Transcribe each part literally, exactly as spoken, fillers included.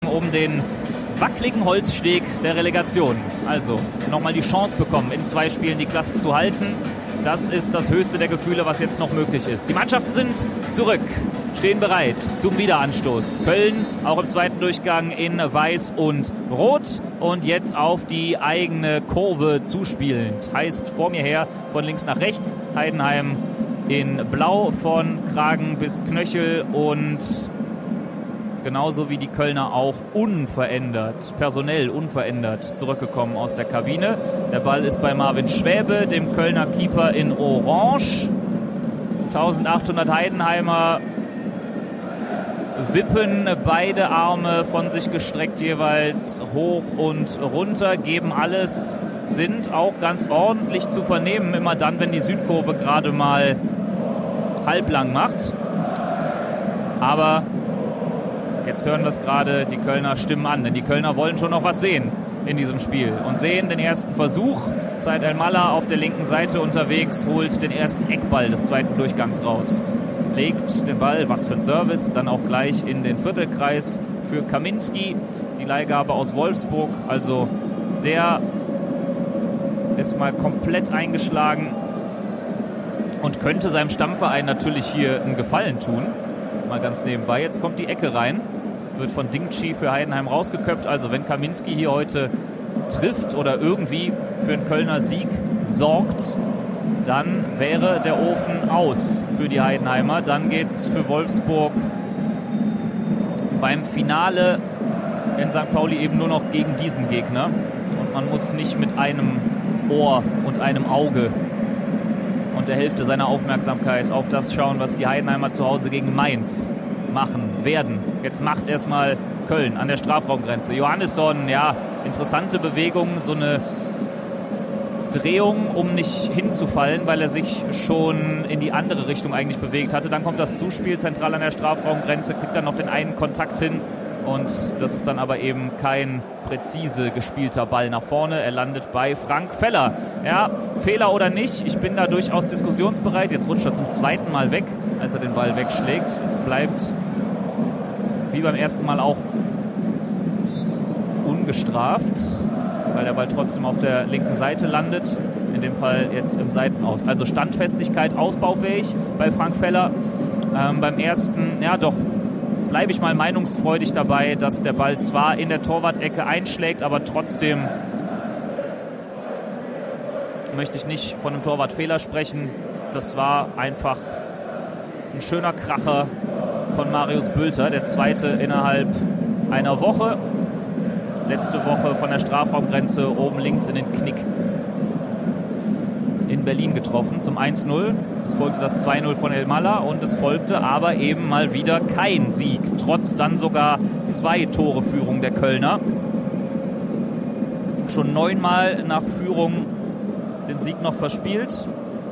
um den wackeligen Holzsteg der Relegation. Also nochmal die Chance bekommen, in zwei Spielen die Klasse zu halten. Das ist das höchste der Gefühle, was jetzt noch möglich ist. Die Mannschaften sind zurück, stehen bereit zum Wiederanstoß. Köln auch im zweiten Durchgang in Weiß und Rot und jetzt auf die eigene Kurve zuspielend. Heißt vor mir her, von links nach rechts, Heidenheim in Blau von Kragen bis Knöchel und genauso wie die Kölner auch unverändert, personell unverändert zurückgekommen aus der Kabine. Der Ball ist bei Marvin Schwäbe, dem Kölner Keeper in Orange. eintausendachthundert Heidenheimer wippen beide Arme von sich gestreckt jeweils hoch und runter, geben alles, sind auch ganz ordentlich zu vernehmen, immer dann, wenn die Südkurve gerade mal halblang macht. Aber jetzt hören wir es gerade, die Kölner stimmen an, denn die Kölner wollen schon noch was sehen in diesem Spiel und sehen den ersten Versuch. Said El-Mallah auf der linken Seite unterwegs, holt den ersten Eckball des zweiten Durchgangs raus. Legt den Ball, was für ein Service, dann auch gleich in den Viertelkreis für Kaminski. Die Leihgabe aus Wolfsburg, also der ist mal komplett eingeschlagen und könnte seinem Stammverein natürlich hier einen Gefallen tun. Mal ganz nebenbei. Jetzt kommt die Ecke rein, wird von Dingchi für Heidenheim rausgeköpft. Also wenn Kaminski hier heute trifft oder irgendwie für einen Kölner Sieg sorgt, dann wäre der Ofen aus für die Heidenheimer. Dann geht's für Wolfsburg beim Finale in Sankt Pauli eben nur noch gegen diesen Gegner. Und man muss nicht mit einem Ohr und einem Auge und der Hälfte seiner Aufmerksamkeit auf das schauen, was die Heidenheimer zu Hause gegen Mainz machen werden. Jetzt macht erstmal Köln an der Strafraumgrenze. Johannesson, ja, interessante Bewegung, so eine Drehung, um nicht hinzufallen, weil er sich schon in die andere Richtung eigentlich bewegt hatte. Dann kommt das Zuspiel zentral an der Strafraumgrenze, kriegt dann noch den einen Kontakt hin und das ist dann aber eben kein präzise gespielter Ball nach vorne. Er landet bei Frank Feller. Ja, Fehler oder nicht, ich bin da durchaus diskussionsbereit. Jetzt rutscht er zum zweiten Mal weg, als er den Ball wegschlägt. Bleibt wie beim ersten Mal auch ungestraft, weil der Ball trotzdem auf der linken Seite landet. In dem Fall jetzt im Seitenaus. Also Standfestigkeit, ausbaufähig bei Frank Feller. Ähm, beim ersten, ja doch, bleibe ich mal meinungsfreudig dabei, dass der Ball zwar in der Torwart-Ecke einschlägt, aber trotzdem möchte ich nicht von einem Torwartfehler sprechen. Das war einfach ein schöner Kracher von Marius Bülter, der zweite innerhalb einer Woche. Letzte Woche von der Strafraumgrenze oben links in den Knick in Berlin getroffen zum eins null. Es folgte das zwei null von El-Mallah und es folgte aber eben mal wieder kein Sieg, trotz dann sogar zwei Tore Führung der Kölner. Schon neunmal nach Führung den Sieg noch verspielt.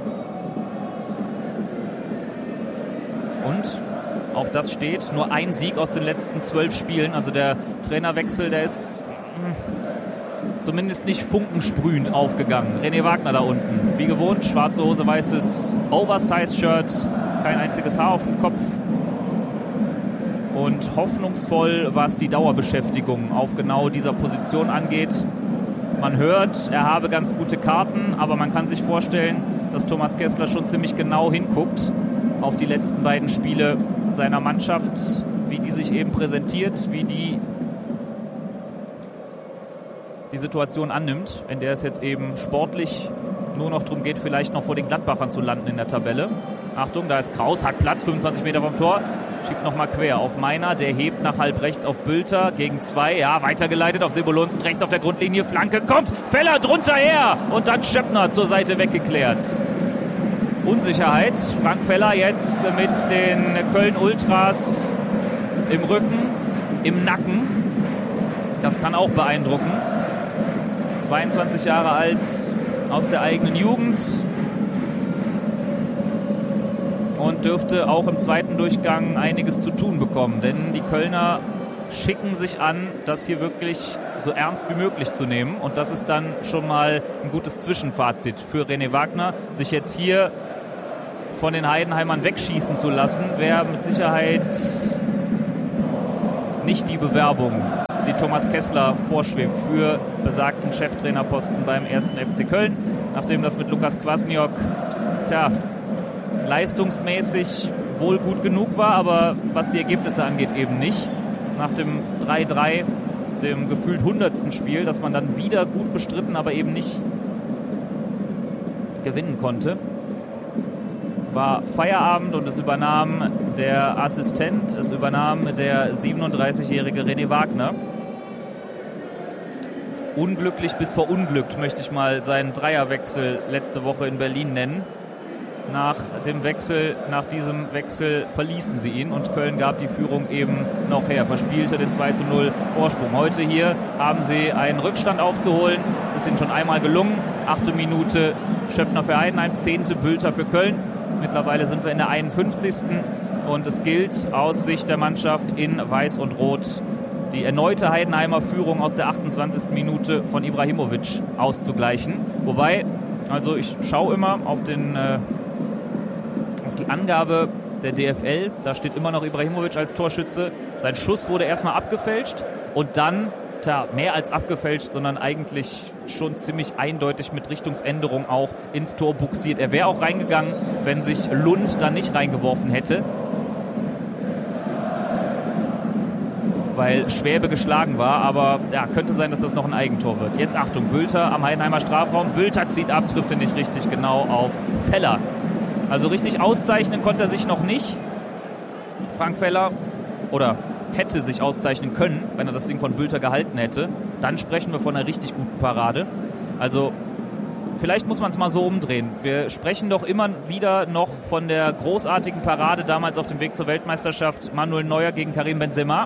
Und auch das steht, nur ein Sieg aus den letzten zwölf Spielen. Also der Trainerwechsel, der ist zumindest nicht funkensprühend aufgegangen. René Wagner da unten. Wie gewohnt, schwarze Hose, weißes Oversize-Shirt, kein einziges Haar auf dem Kopf. Und hoffnungsvoll, was die Dauerbeschäftigung auf genau dieser Position angeht. Man hört, er habe ganz gute Karten, aber man kann sich vorstellen, dass Thomas Kessler schon ziemlich genau hinguckt auf die letzten beiden Spiele seiner Mannschaft, wie die sich eben präsentiert, wie die die Situation annimmt, in der es jetzt eben sportlich nur noch darum geht, vielleicht noch vor den Gladbachern zu landen in der Tabelle. Achtung, da ist Kraus, hat Platz, fünfundzwanzig Meter vom Tor, schiebt nochmal quer auf Meiner, der hebt nach halb rechts auf Bülter, gegen zwei, ja, weitergeleitet auf Sebolonsen, rechts auf der Grundlinie, Flanke kommt, Feller drunter her und dann Schöppner zur Seite weggeklärt. Unsicherheit, Frank Feller jetzt mit den Köln-Ultras im Rücken, im Nacken, das kann auch beeindrucken. zweiundzwanzig Jahre alt, aus der eigenen Jugend und dürfte auch im zweiten Durchgang einiges zu tun bekommen, denn die Kölner schicken sich an, das hier wirklich so ernst wie möglich zu nehmen und das ist dann schon mal ein gutes Zwischenfazit für René Wagner. Sich jetzt hier von den Heidenheimern wegschießen zu lassen, wäre mit Sicherheit nicht die Bewerbung die Thomas Kessler vorschwebt für besagten Cheftrainerposten beim ersten F C Köln. Nachdem das mit Lukas Kwasniok, tja, leistungsmäßig wohl gut genug war, aber was die Ergebnisse angeht eben nicht. Nach dem drei drei, dem gefühlt hundertsten Spiel, das man dann wieder gut bestritten, aber eben nicht gewinnen konnte, war Feierabend und es übernahm der Assistent, es übernahm der siebenunddreißigjährige René Wagner. Unglücklich bis verunglückt möchte ich mal seinen Dreierwechsel letzte Woche in Berlin nennen. Nach dem Wechsel, nach diesem Wechsel verließen sie ihn und Köln gab die Führung eben noch her, verspielte den zwei zu null Vorsprung. Heute hier haben sie einen Rückstand aufzuholen. Es ist ihnen schon einmal gelungen. Achte Minute Schöppner für Heidenheim, zehnte Bülter für Köln. Mittlerweile sind wir in der einundfünfzigsten und es gilt aus Sicht der Mannschaft in Weiß und Rot die erneute Heidenheimer Führung aus der achtundzwanzigsten Minute von Ibrahimovic auszugleichen. Wobei, also ich schaue immer auf den äh, auf die Angabe der D F L, da steht immer noch Ibrahimovic als Torschütze. Sein Schuss wurde erstmal abgefälscht und dann, tja, mehr als abgefälscht, sondern eigentlich schon ziemlich eindeutig mit Richtungsänderung auch ins Tor buxiert. Er wäre auch reingegangen, wenn sich Lund da nicht reingeworfen hätte, weil Schwäbe geschlagen war, aber ja, könnte sein, dass das noch ein Eigentor wird. Jetzt Achtung, Bülter am Heidenheimer Strafraum. Bülter zieht ab, trifft ihn nicht richtig genau auf Feller. Also richtig auszeichnen konnte er sich noch nicht. Frank Feller, oder hätte sich auszeichnen können, wenn er das Ding von Bülter gehalten hätte. Dann sprechen wir von einer richtig guten Parade. Also vielleicht muss man es mal so umdrehen. Wir sprechen doch immer wieder noch von der großartigen Parade damals auf dem Weg zur Weltmeisterschaft Manuel Neuer gegen Karim Benzema.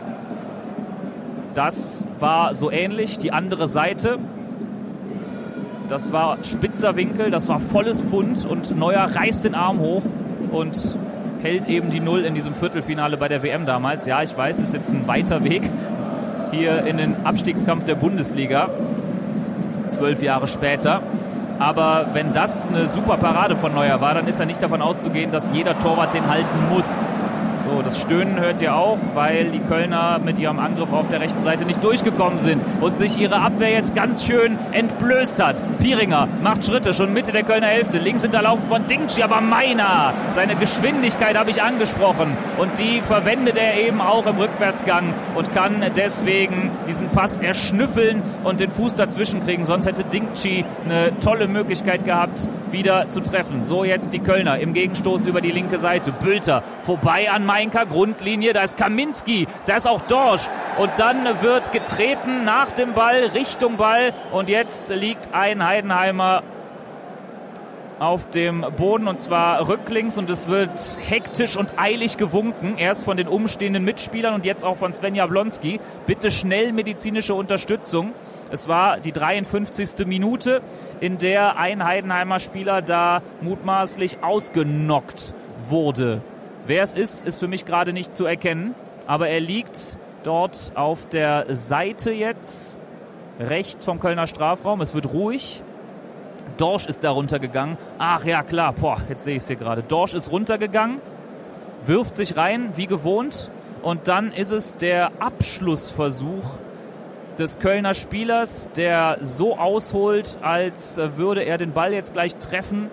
Das war so ähnlich, die andere Seite. Das war spitzer Winkel, das war volles Pfund und Neuer reißt den Arm hoch und hält eben die Null in diesem Viertelfinale bei der W M damals. Ja, ich weiß, ist jetzt ein weiter Weg hier in den Abstiegskampf der Bundesliga, zwölf Jahre später. Aber wenn das eine super Parade von Neuer war, dann ist ja nicht davon auszugehen, dass jeder Torwart den halten muss. So, das Stöhnen hört ihr auch, weil die Kölner mit ihrem Angriff auf der rechten Seite nicht durchgekommen sind und sich ihre Abwehr jetzt ganz schön entblößt hat. Pieringer macht Schritte, schon Mitte der Kölner Hälfte, links hinterlaufen von Dingchi, aber Meiner, seine Geschwindigkeit habe ich angesprochen und die verwendet er eben auch im Rückwärtsgang und kann deswegen diesen Pass erschnüffeln und den Fuß dazwischen kriegen, sonst hätte Dingchi eine tolle Möglichkeit gehabt, wieder zu treffen. So jetzt die Kölner im Gegenstoß über die linke Seite, Bülter vorbei an Mainka, Grundlinie, da ist Kaminski, da ist auch Dorsch und dann wird getreten nach dem Ball, Richtung Ball und jetzt liegt ein Heidenheimer auf dem Boden und zwar rücklings und es wird hektisch und eilig gewunken, erst von den umstehenden Mitspielern und jetzt auch von Sven Jablonski. Bitte schnell medizinische Unterstützung. Es war die dreiundfünfzigste Minute, in der ein Heidenheimer Spieler da mutmaßlich ausgenockt wurde. Wer es ist, ist für mich gerade nicht zu erkennen, aber er liegt dort auf der Seite jetzt, rechts vom Kölner Strafraum. Es wird ruhig. Dorsch ist da runtergegangen. Ach ja, klar, boah, jetzt sehe ich es hier gerade. Dorsch ist runtergegangen, wirft sich rein, wie gewohnt, und dann ist es der Abschlussversuch des Kölner Spielers, der so ausholt, als würde er den Ball jetzt gleich treffen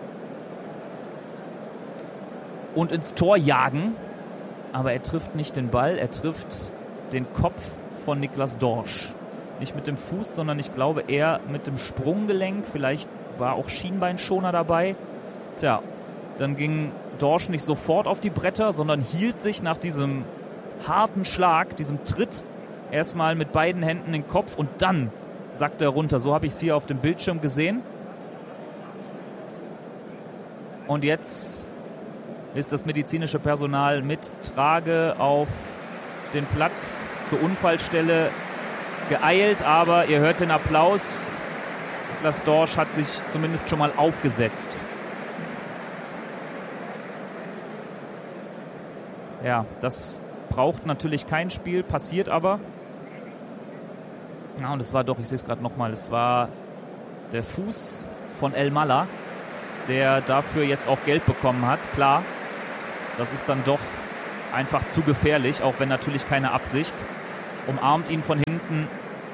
und ins Tor jagen, aber er trifft nicht den Ball, er trifft den Kopf von Niklas Dorsch. Nicht mit dem Fuß, sondern ich glaube eher mit dem Sprunggelenk, vielleicht war auch Schienbeinschoner dabei. Tja, dann ging Dorsch nicht sofort auf die Bretter, sondern hielt sich nach diesem harten Schlag, diesem Tritt, erstmal mit beiden Händen den Kopf und dann sackt er runter. So habe ich es hier auf dem Bildschirm gesehen. Und jetzt ist das medizinische Personal mit Trage auf den Platz zur Unfallstelle geeilt, aber ihr hört den Applaus. Niklas Dorsch hat sich zumindest schon mal aufgesetzt. Ja, das braucht natürlich kein Spiel, passiert aber. Ja, und es war doch, ich sehe es gerade nochmal, es war der Fuß von El Malla, der dafür jetzt auch Geld bekommen hat. Klar, das ist dann doch einfach zu gefährlich, auch wenn natürlich keine Absicht. umarmt ihn von hinten.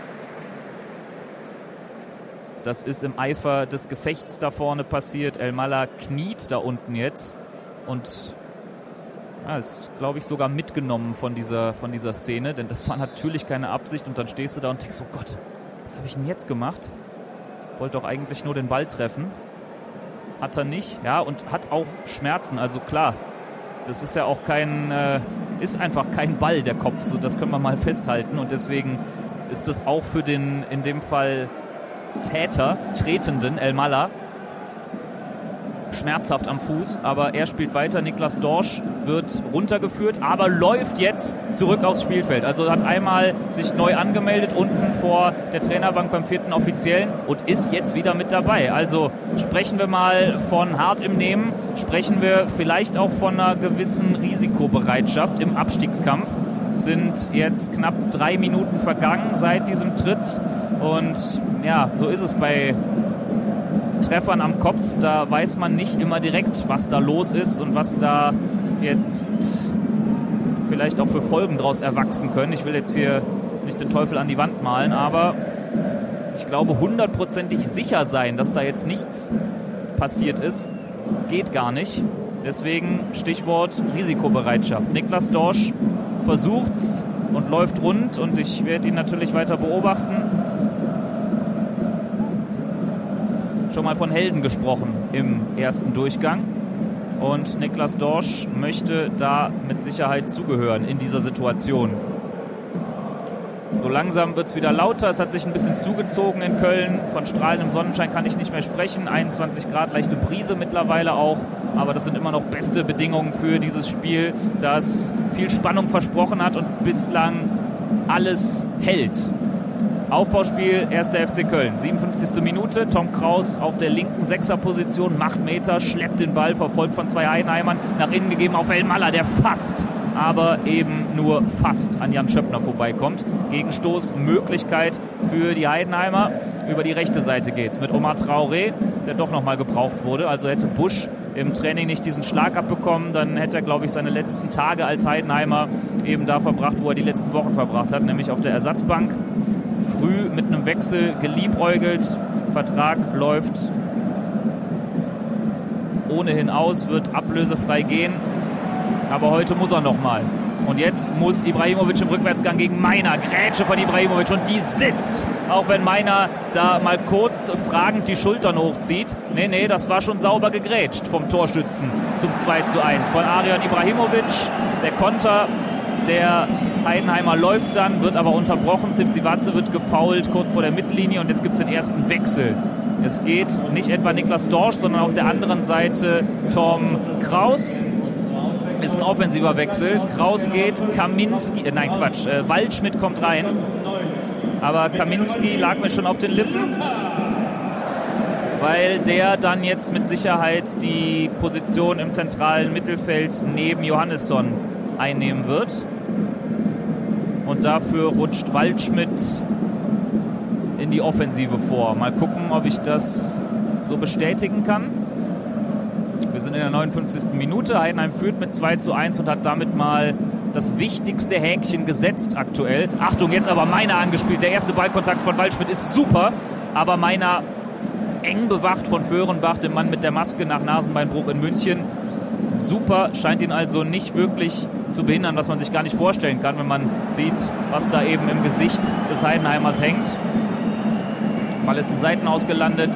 Das ist im Eifer des Gefechts da vorne passiert. Elmaleh kniet da unten jetzt und ja, ist, glaube ich, sogar mitgenommen von dieser, von dieser Szene, denn das war natürlich keine Absicht und dann stehst du da und denkst, oh Gott, was habe ich denn jetzt gemacht? Wollte doch eigentlich nur den Ball treffen. Hat er nicht, ja, und hat auch Schmerzen, also klar, das ist ja auch kein, äh, ist einfach kein Ball, der Kopf, so, das können wir mal festhalten und deswegen ist das auch für den, in dem Fall Täter, Tretenden, Elmaleh, schmerzhaft am Fuß, aber er spielt weiter. Niklas Dorsch wird runtergeführt, aber läuft jetzt zurück aufs Spielfeld. Also hat einmal sich neu angemeldet unten vor der Trainerbank beim vierten Offiziellen und ist jetzt wieder mit dabei. Also sprechen wir mal von hart im Nehmen, sprechen wir vielleicht auch von einer gewissen Risikobereitschaft im Abstiegskampf. Es sind jetzt knapp drei Minuten vergangen seit diesem Tritt und ja, so ist es bei Treffern am Kopf, da weiß man nicht immer direkt, was da los ist und was da jetzt vielleicht auch für Folgen daraus erwachsen können. Ich will jetzt hier nicht den Teufel an die Wand malen, aber ich glaube, hundertprozentig sicher sein, dass da jetzt nichts passiert ist, geht gar nicht. Deswegen Stichwort Risikobereitschaft. Niklas Dorsch versucht's und läuft rund und ich werde ihn natürlich weiter beobachten. Schon mal von Helden gesprochen im ersten Durchgang und Niklas Dorsch möchte da mit Sicherheit zugehören in dieser Situation. So langsam wird es wieder lauter, es hat sich ein bisschen zugezogen in Köln, von strahlendem Sonnenschein kann ich nicht mehr sprechen, einundzwanzig Grad, leichte Brise mittlerweile auch, aber das sind immer noch beste Bedingungen für dieses Spiel, das viel Spannung versprochen hat und bislang alles hält. Aufbauspiel, erster F C Köln, siebenundfünfzigste Minute, Tom Kraus auf der linken Sechserposition, macht Meter, schleppt den Ball, verfolgt von zwei Heidenheimern, nach innen gegeben auf Elmaleh, der fast, aber eben nur fast an Jan Schöppner vorbeikommt. Gegenstoß, Möglichkeit für die Heidenheimer, über die rechte Seite geht's mit Omar Traoré, der doch nochmal gebraucht wurde, also hätte Busch im Training nicht diesen Schlag abbekommen, dann hätte er, glaube ich, seine letzten Tage als Heidenheimer eben da verbracht, wo er die letzten Wochen verbracht hat, nämlich auf der Ersatzbank. Früh mit einem Wechsel geliebäugelt, Vertrag läuft ohnehin aus, wird ablösefrei gehen, aber heute muss er nochmal. Und jetzt muss Ibrahimovic im Rückwärtsgang gegen Meiner, Grätsche von Ibrahimovic und die sitzt, auch wenn Meiner da mal kurz fragend die Schultern hochzieht. Nee, nee, das war schon sauber gegrätscht vom Torschützen zum zwei zu eins von Arion Ibrahimovic, der Konter. Der Heidenheimer läuft dann, wird aber unterbrochen. Tsitsipas wird gefoult kurz vor der Mittellinie und jetzt gibt es den ersten Wechsel. Es geht nicht etwa Niklas Dorsch, sondern auf der anderen Seite Tom Kraus. Ist ein offensiver Wechsel. Kraus geht, Kaminski, äh, nein Quatsch, äh, Waldschmidt kommt rein. Aber Kaminski lag mir schon auf den Lippen, weil der dann jetzt mit Sicherheit die Position im zentralen Mittelfeld neben Johannesson einnehmen wird. Und dafür rutscht Waldschmidt in die Offensive vor. Mal gucken, ob ich das so bestätigen kann. Wir sind in der neunundfünfzigsten Minute. Heidenheim führt mit zwei zu eins und hat damit mal das wichtigste Häkchen gesetzt aktuell. Achtung, jetzt aber Meiner angespielt. Der erste Ballkontakt von Waldschmidt ist super, aber Meiner eng bewacht von Föhrenbach, dem Mann mit der Maske nach Nasenbeinbruch in München. Super, scheint ihn also nicht wirklich zu behindern, was man sich gar nicht vorstellen kann, wenn man sieht, was da eben im Gesicht des Heidenheimers hängt. Ball ist im Seitenaus gelandet.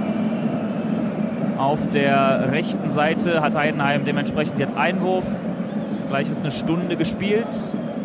Auf der rechten Seite hat Heidenheim dementsprechend jetzt Einwurf. Gleich ist eine Stunde gespielt.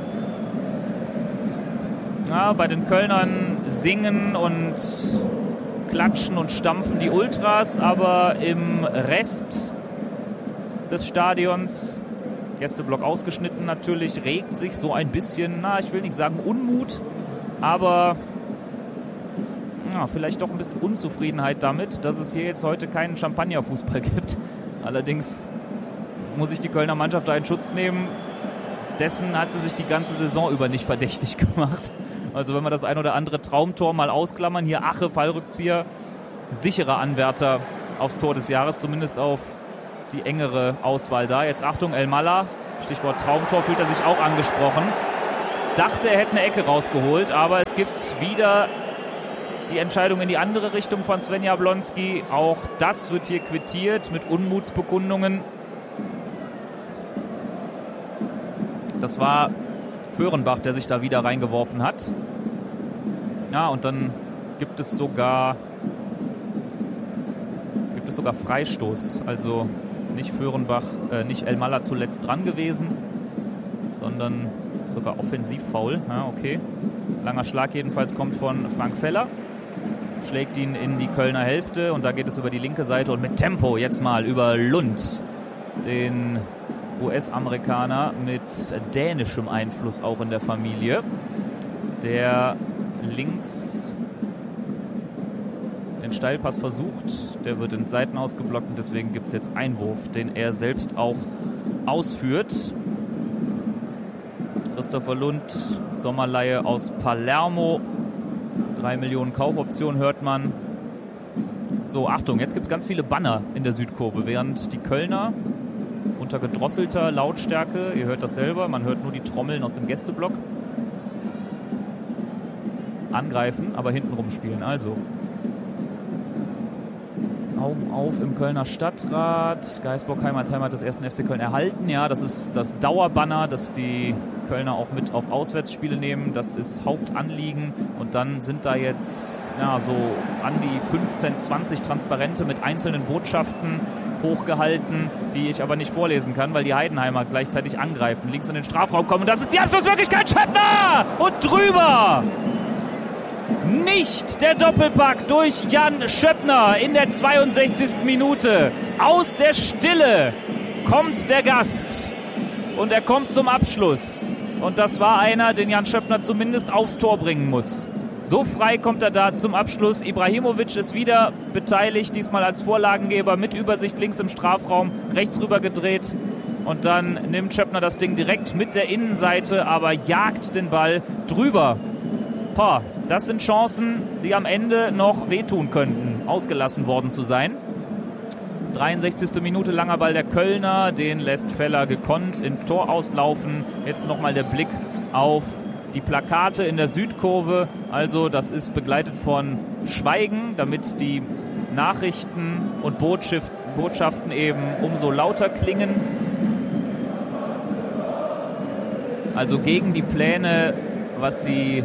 Ja, bei den Kölnern singen und klatschen und stampfen die Ultras, aber im Rest des Stadions, Gästeblock ausgeschnitten natürlich, regt sich so ein bisschen, na, ich will nicht sagen Unmut, aber ja, vielleicht doch ein bisschen Unzufriedenheit damit, dass es hier jetzt heute keinen Champagnerfußball gibt. Allerdings muss ich die Kölner Mannschaft da in Schutz nehmen. Dessen hat sie sich die ganze Saison über nicht verdächtig gemacht. Also wenn wir das ein oder andere Traumtor mal ausklammern, hier Ache, Fallrückzieher, sicherer Anwärter aufs Tor des Jahres, zumindest auf die engere Auswahl da. Jetzt Achtung, Elmaleh, Stichwort Traumtor, fühlt er sich auch angesprochen. dachte, er hätte eine Ecke rausgeholt, aber es gibt wieder die Entscheidung in die andere Richtung von Sven Jablonski. Auch das wird hier quittiert mit Unmutsbekundungen. Das war Föhrenbach, der sich da wieder reingeworfen hat. Ja, und dann gibt es sogar gibt es sogar Freistoß. Also nicht Föhrenbach, äh, nicht Elmalah zuletzt dran gewesen, sondern sogar Offensivfoul. Ja, okay. Langer Schlag jedenfalls kommt von Frank Feller. Schlägt ihn in die Kölner Hälfte und da geht es über die linke Seite und mit Tempo jetzt mal über Lund, den U S-Amerikaner mit dänischem Einfluss auch in der Familie, der links den Steilpass versucht, der wird ins Seitenaus geblockt und deswegen gibt es jetzt Einwurf, den er selbst auch ausführt. Christopher Lund, Sommerleihe aus Palermo, drei Millionen Kaufoption hört man. So, Achtung, jetzt gibt es ganz viele Banner in der Südkurve, während die Kölner unter gedrosselter Lautstärke, ihr hört das selber, man hört nur die Trommeln aus dem Gästeblock, angreifen, aber hintenrum spielen. Also Augen auf im Kölner Stadtrat. Geisbockheim als Heimat des ersten F C Köln erhalten. Ja, das ist das Dauerbanner, das die Kölner auch mit auf Auswärtsspiele nehmen. Das ist Hauptanliegen. Und dann sind da jetzt ja, so an die fünfzehn, zwanzig Transparente mit einzelnen Botschaften hochgehalten, die ich aber nicht vorlesen kann, weil die Heidenheimer gleichzeitig angreifen, links in den Strafraum kommen. Und das ist die Abschlussmöglichkeit. Schöppner! Und drüber! Nicht der Doppelpack durch Jan Schöppner in der zweiundsechzigsten Minute. Aus der Stille kommt der Gast und er kommt zum Abschluss. Und das war einer, den Jan Schöppner zumindest aufs Tor bringen muss. So frei kommt er da zum Abschluss. Ibrahimovic ist wieder beteiligt, diesmal als Vorlagengeber mit Übersicht links im Strafraum, rechts rüber gedreht. Und dann nimmt Schöppner das Ding direkt mit der Innenseite, aber jagt den Ball drüber. Boah, das sind Chancen, die am Ende noch wehtun könnten, ausgelassen worden zu sein. dreiundsechzigste Minute, langer Ball der Kölner, den lässt Feller gekonnt ins Tor auslaufen. Jetzt nochmal der Blick auf die Plakate in der Südkurve. Also das ist begleitet von Schweigen, damit die Nachrichten und Botschaften eben umso lauter klingen. Also gegen die Pläne, was die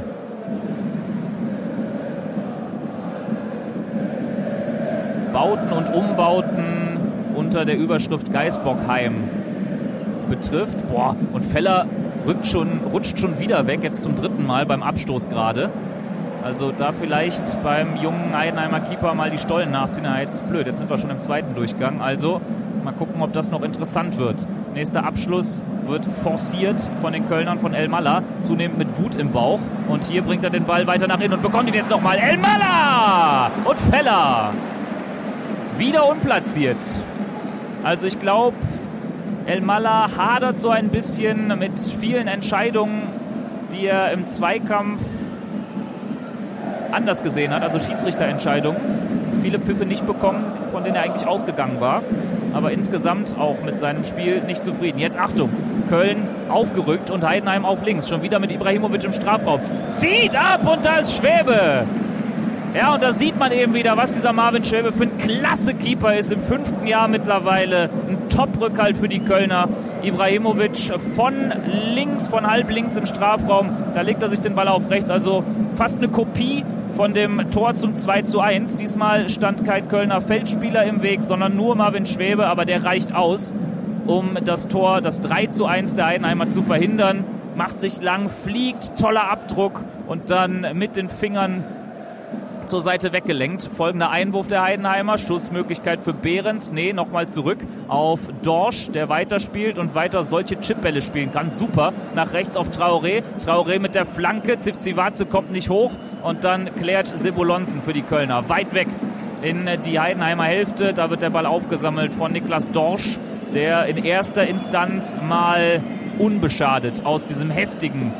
Bauten und Umbauten unter der Überschrift Geisbockheim betrifft. Boah, und Feller rückt schon, rutscht schon wieder weg, jetzt zum dritten Mal beim Abstoß gerade. Also da vielleicht beim jungen Heidenheimer Keeper mal die Stollen nachziehen. Ja, jetzt ist blöd, jetzt sind wir schon im zweiten Durchgang. Also mal gucken, ob das noch interessant wird. Nächster Abschluss wird forciert von den Kölnern von Elmalah, zunehmend mit Wut im Bauch. Und hier bringt er den Ball weiter nach innen und bekommt ihn jetzt nochmal. Elmalah! Und Feller! Wieder unplatziert. Also ich glaube, Elmalah hadert so ein bisschen mit vielen Entscheidungen, die er im Zweikampf anders gesehen hat. Also Schiedsrichterentscheidungen. Viele Pfiffe nicht bekommen, von denen er eigentlich ausgegangen war. Aber insgesamt auch mit seinem Spiel nicht zufrieden. Jetzt Achtung, Köln aufgerückt und Heidenheim auf links. Schon wieder mit Ibrahimovic im Strafraum. Zieht ab und da ist Schwäbe. Ja, und da sieht man eben wieder, was dieser Marvin Schwäbe für ein klasse Keeper ist. Im fünften Jahr mittlerweile. Ein Top-Rückhalt für die Kölner. Ibrahimovic von links, von halb links im Strafraum. Da legt er sich den Ball auf rechts. Also fast eine Kopie von dem Tor zum zwei zu eins. Diesmal stand kein Kölner Feldspieler im Weg, sondern nur Marvin Schwäbe. Aber der reicht aus, um das Tor, das drei zu eins der Heidenheimer zu verhindern. Macht sich lang, fliegt, toller Abdruck und dann mit den Fingern zur Seite weggelenkt. Folgender Einwurf der Heidenheimer. Schussmöglichkeit für Behrens. Nee, nochmal zurück auf Dorsch, der weiterspielt und weiter solche Chipbälle spielen kann. Super. Nach rechts auf Traoré. Traoré mit der Flanke. Zivcivace kommt nicht hoch und dann klärt Sebolonsen für die Kölner. Weit weg in die Heidenheimer Hälfte. Da wird der Ball aufgesammelt von Niklas Dorsch, der in erster Instanz mal unbeschadet aus diesem heftigen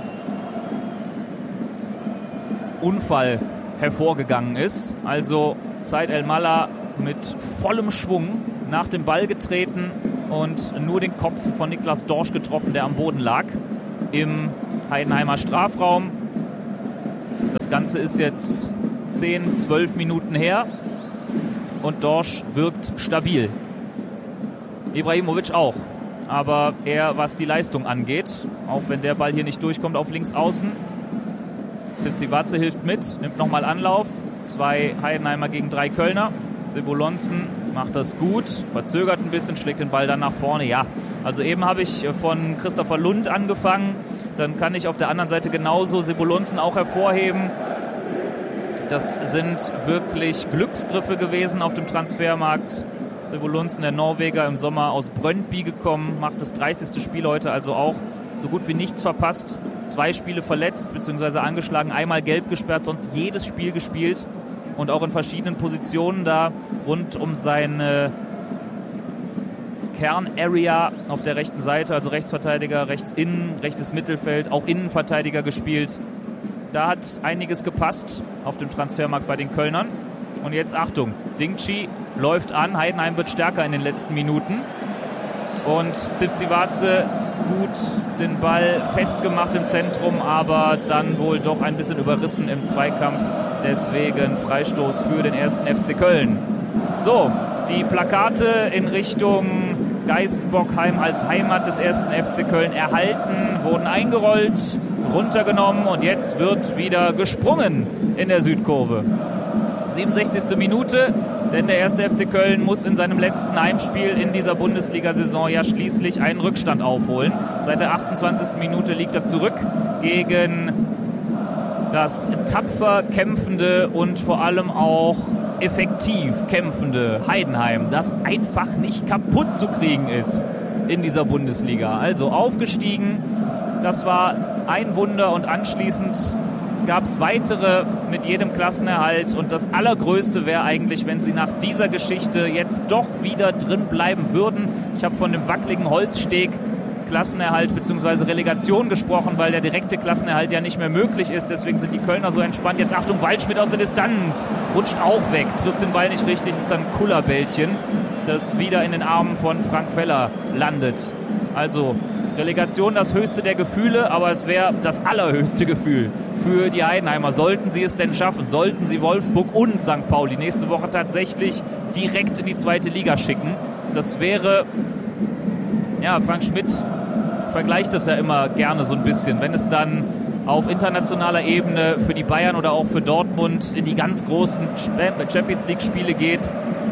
Unfall hervorgegangen ist. Also Said Elmalah mit vollem Schwung nach dem Ball getreten und nur den Kopf von Niklas Dorsch getroffen, der am Boden lag. Im Heidenheimer Strafraum. Das Ganze ist jetzt zehn, zwölf Minuten her und Dorsch wirkt stabil. Ibrahimovic auch, aber eher was die Leistung angeht, auch wenn der Ball hier nicht durchkommt auf links außen. Zivcivace hilft mit, nimmt nochmal Anlauf. Zwei Heidenheimer gegen drei Kölner. Sebolonsen macht das gut, verzögert ein bisschen, schlägt den Ball dann nach vorne. Ja, also eben habe ich von Christopher Lund angefangen. Dann kann ich auf der anderen Seite genauso Sebolonsen auch hervorheben. Das sind wirklich Glücksgriffe gewesen auf dem Transfermarkt. Sebolonsen, der Norweger, im Sommer aus Brøndby gekommen, macht das dreißigste Spiel heute, also auch so gut wie nichts verpasst. Zwei Spiele verletzt bzw. angeschlagen, einmal gelb gesperrt, sonst jedes Spiel gespielt und auch in verschiedenen Positionen da rund um seine Kernarea auf der rechten Seite, also Rechtsverteidiger, Rechtsinnen, rechtes Mittelfeld, auch Innenverteidiger gespielt. Da hat einiges gepasst auf dem Transfermarkt bei den Kölnern. Und jetzt Achtung, Dingchi läuft an, Heidenheim wird stärker in den letzten Minuten. Und Zivcivace gut den Ball festgemacht im Zentrum, aber dann wohl doch ein bisschen überrissen im Zweikampf. Deswegen Freistoß für den ersten F C Köln. So, die Plakate in Richtung Geisbockheim als Heimat des ersten F C Köln erhalten, wurden eingerollt, runtergenommen und jetzt wird wieder gesprungen in der Südkurve. siebenundsechzigste Minute, denn der erste F C Köln muss in seinem letzten Heimspiel in dieser Bundesliga-Saison ja schließlich einen Rückstand aufholen. Seit der achtundzwanzigsten Minute liegt er zurück gegen das tapfer kämpfende und vor allem auch effektiv kämpfende Heidenheim, das einfach nicht kaputt zu kriegen ist in dieser Bundesliga. Also aufgestiegen, das war ein Wunder und anschließend gab es weitere mit jedem Klassenerhalt und das Allergrößte wäre eigentlich, wenn sie nach dieser Geschichte jetzt doch wieder drin bleiben würden. Ich habe von dem wackeligen Holzsteg Klassenerhalt bzw. Relegation gesprochen, weil der direkte Klassenerhalt ja nicht mehr möglich ist. Deswegen sind die Kölner so entspannt. Jetzt Achtung, Waldschmidt aus der Distanz. Rutscht auch weg, trifft den Ball nicht richtig, ist dann ein Kullerbällchen, das wieder in den Armen von Frank Feller landet. Also Relegation das höchste der Gefühle, aber es wäre das allerhöchste Gefühl für die Heidenheimer. Sollten sie es denn schaffen, sollten sie Wolfsburg und Sankt Pauli nächste Woche tatsächlich direkt in die zweite Liga schicken. Das wäre, ja, Frank Schmidt vergleicht das ja immer gerne so ein bisschen, wenn es dann auf internationaler Ebene für die Bayern oder auch für Dortmund in die ganz großen Champions-League-Spiele geht.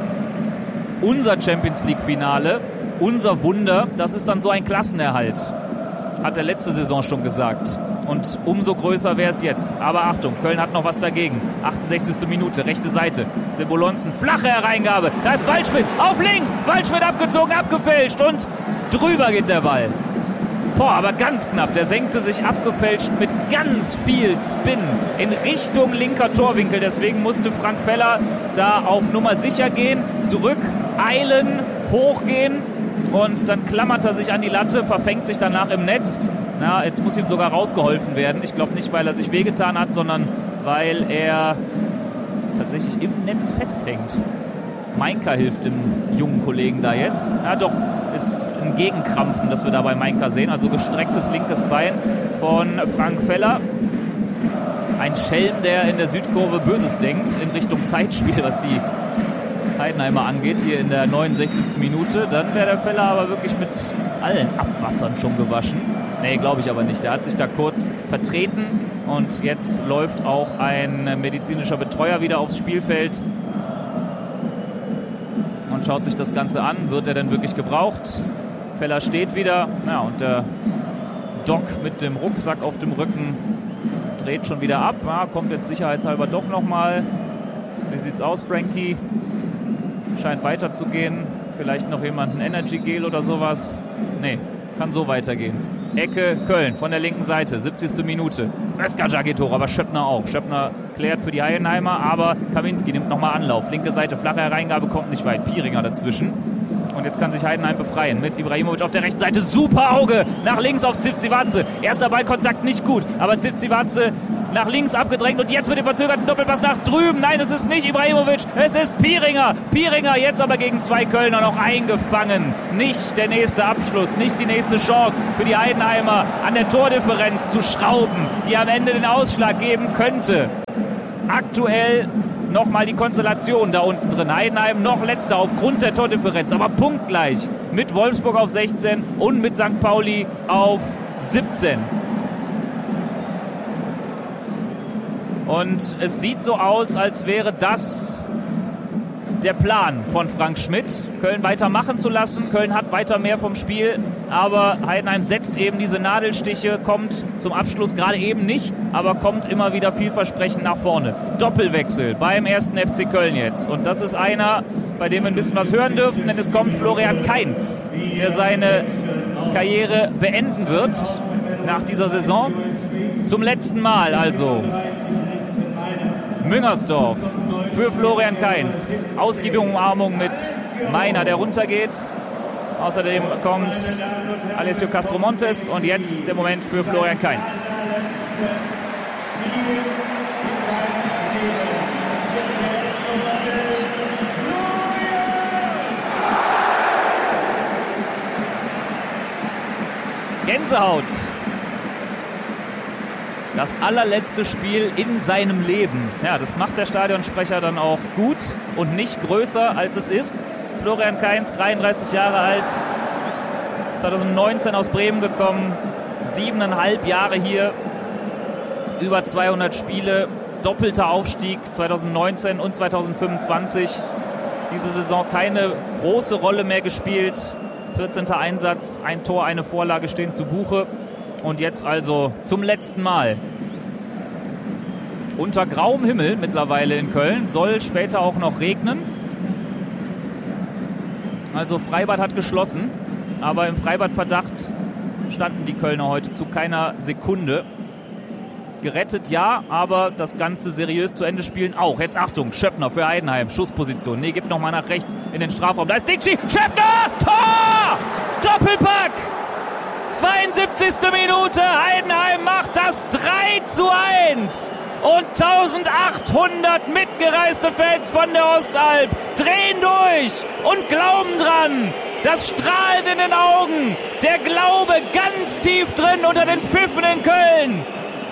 Unser Champions-League-Finale, unser Wunder, das ist dann so ein Klassenerhalt, hat er letzte Saison schon gesagt. Und umso größer wäre es jetzt. Aber Achtung, Köln hat noch was dagegen. achtundsechzigste Minute, rechte Seite. Sebolonsen, flache Hereingabe. Da ist Waldschmidt, auf links. Waldschmidt abgezogen, abgefälscht und drüber geht der Ball. Boah, aber ganz knapp. Der senkte sich abgefälscht mit ganz viel Spin in Richtung linker Torwinkel. Deswegen musste Frank Feller da auf Nummer sicher gehen, zurück, eilen, hochgehen. Und dann klammert er sich an die Latte, verfängt sich danach im Netz. Na, jetzt muss ihm sogar rausgeholfen werden. Ich glaube nicht, weil er sich wehgetan hat, sondern weil er tatsächlich im Netz festhängt. Mainka hilft dem jungen Kollegen da jetzt. Ja doch, ist ein Gegenkrampfen, das wir da bei Mainka sehen. Also gestrecktes linkes Bein von Frank Feller. Ein Schelm, der in der Südkurve Böses denkt in Richtung Zeitspiel, was die Heidenheimer angeht, hier in der neunundsechzigsten Minute. Dann wäre der Feller aber wirklich mit allen Abwassern schon gewaschen. Nee, glaube ich aber nicht. Der hat sich da kurz vertreten und jetzt läuft auch ein medizinischer Betreuer wieder aufs Spielfeld und schaut sich das Ganze an. Wird er denn wirklich gebraucht? Feller steht wieder. Ja, und der Doc mit dem Rucksack auf dem Rücken dreht schon wieder ab. Ja, kommt jetzt sicherheitshalber doch nochmal. Wie sieht's aus, Frankie? Scheint weiterzugehen. Vielleicht noch jemand ein Energy Gel oder sowas. Nee, kann so weitergehen. Ecke Köln von der linken Seite, siebzigste Minute. Özkacar geht hoch, aber Schöppner auch. Schöppner klärt für die Heidenheimer, aber Kaminski nimmt nochmal Anlauf. Linke Seite, flache Hereingabe, kommt nicht weit. Pieringer dazwischen. Und jetzt kann sich Heidenheim befreien mit Ibrahimovic auf der rechten Seite. Super Auge nach links auf Zivcivace. Erster Ballkontakt nicht gut, aber Zivcivace nach links abgedrängt und jetzt mit dem verzögerten Doppelpass nach drüben. Nein, es ist nicht Ibrahimovic, es ist Pieringer. Pieringer jetzt aber gegen zwei Kölner noch eingefangen. Nicht der nächste Abschluss, nicht die nächste Chance für die Heidenheimer an der Tordifferenz zu schrauben, die am Ende den Ausschlag geben könnte. Aktuell nochmal die Konstellation da unten drin. Heidenheim noch letzter aufgrund der Tordifferenz, aber punktgleich mit Wolfsburg auf sechzehn und mit Sankt Pauli auf siebzehn. Und es sieht so aus, als wäre das der Plan von Frank Schmidt, Köln weitermachen zu lassen. Köln hat weiter mehr vom Spiel, aber Heidenheim setzt eben diese Nadelstiche, kommt zum Abschluss gerade eben nicht, aber kommt immer wieder vielversprechend nach vorne. Doppelwechsel beim ersten F C Köln jetzt. Und das ist einer, bei dem wir ein bisschen was hören dürften, denn es kommt Florian Kainz, der seine Karriere beenden wird nach dieser Saison. Zum letzten Mal also. Müngersdorf für Florian Kainz. Ausgiebige Umarmung mit Meiner, der runtergeht. Außerdem kommt Alessio Castromontes und jetzt der Moment für Florian Kainz. Gänsehaut. Das allerletzte Spiel in seinem Leben. Ja, das macht der Stadionsprecher dann auch gut und nicht größer, als es ist. Florian Kainz, dreiunddreißig Jahre alt, zwanzig neunzehn aus Bremen gekommen, siebeneinhalb Jahre hier, über zweihundert Spiele, doppelter Aufstieg zwanzig neunzehn und zwanzig fünfundzwanzig. Diese Saison keine große Rolle mehr gespielt. vierzehnter Einsatz, ein Tor, eine Vorlage stehen zu Buche. Und jetzt also zum letzten Mal. Unter grauem Himmel mittlerweile in Köln, soll später auch noch regnen. Also Freibad hat geschlossen, aber im Freibadverdacht standen die Kölner heute zu keiner Sekunde. Gerettet ja, aber das Ganze seriös zu Ende spielen auch. Jetzt Achtung, Schöppner für Heidenheim, Schussposition. Nee, gibt nochmal nach rechts in den Strafraum. Da ist Dicci, Schöppner, Tor! Doppelpack! zweiundsiebzigste Minute, Heidenheim macht das drei zu eins. Und eintausendachthundert mitgereiste Fans von der Ostalb drehen durch und glauben dran. Das Strahlen in den Augen, der Glaube ganz tief drin unter den Pfiffen in Köln.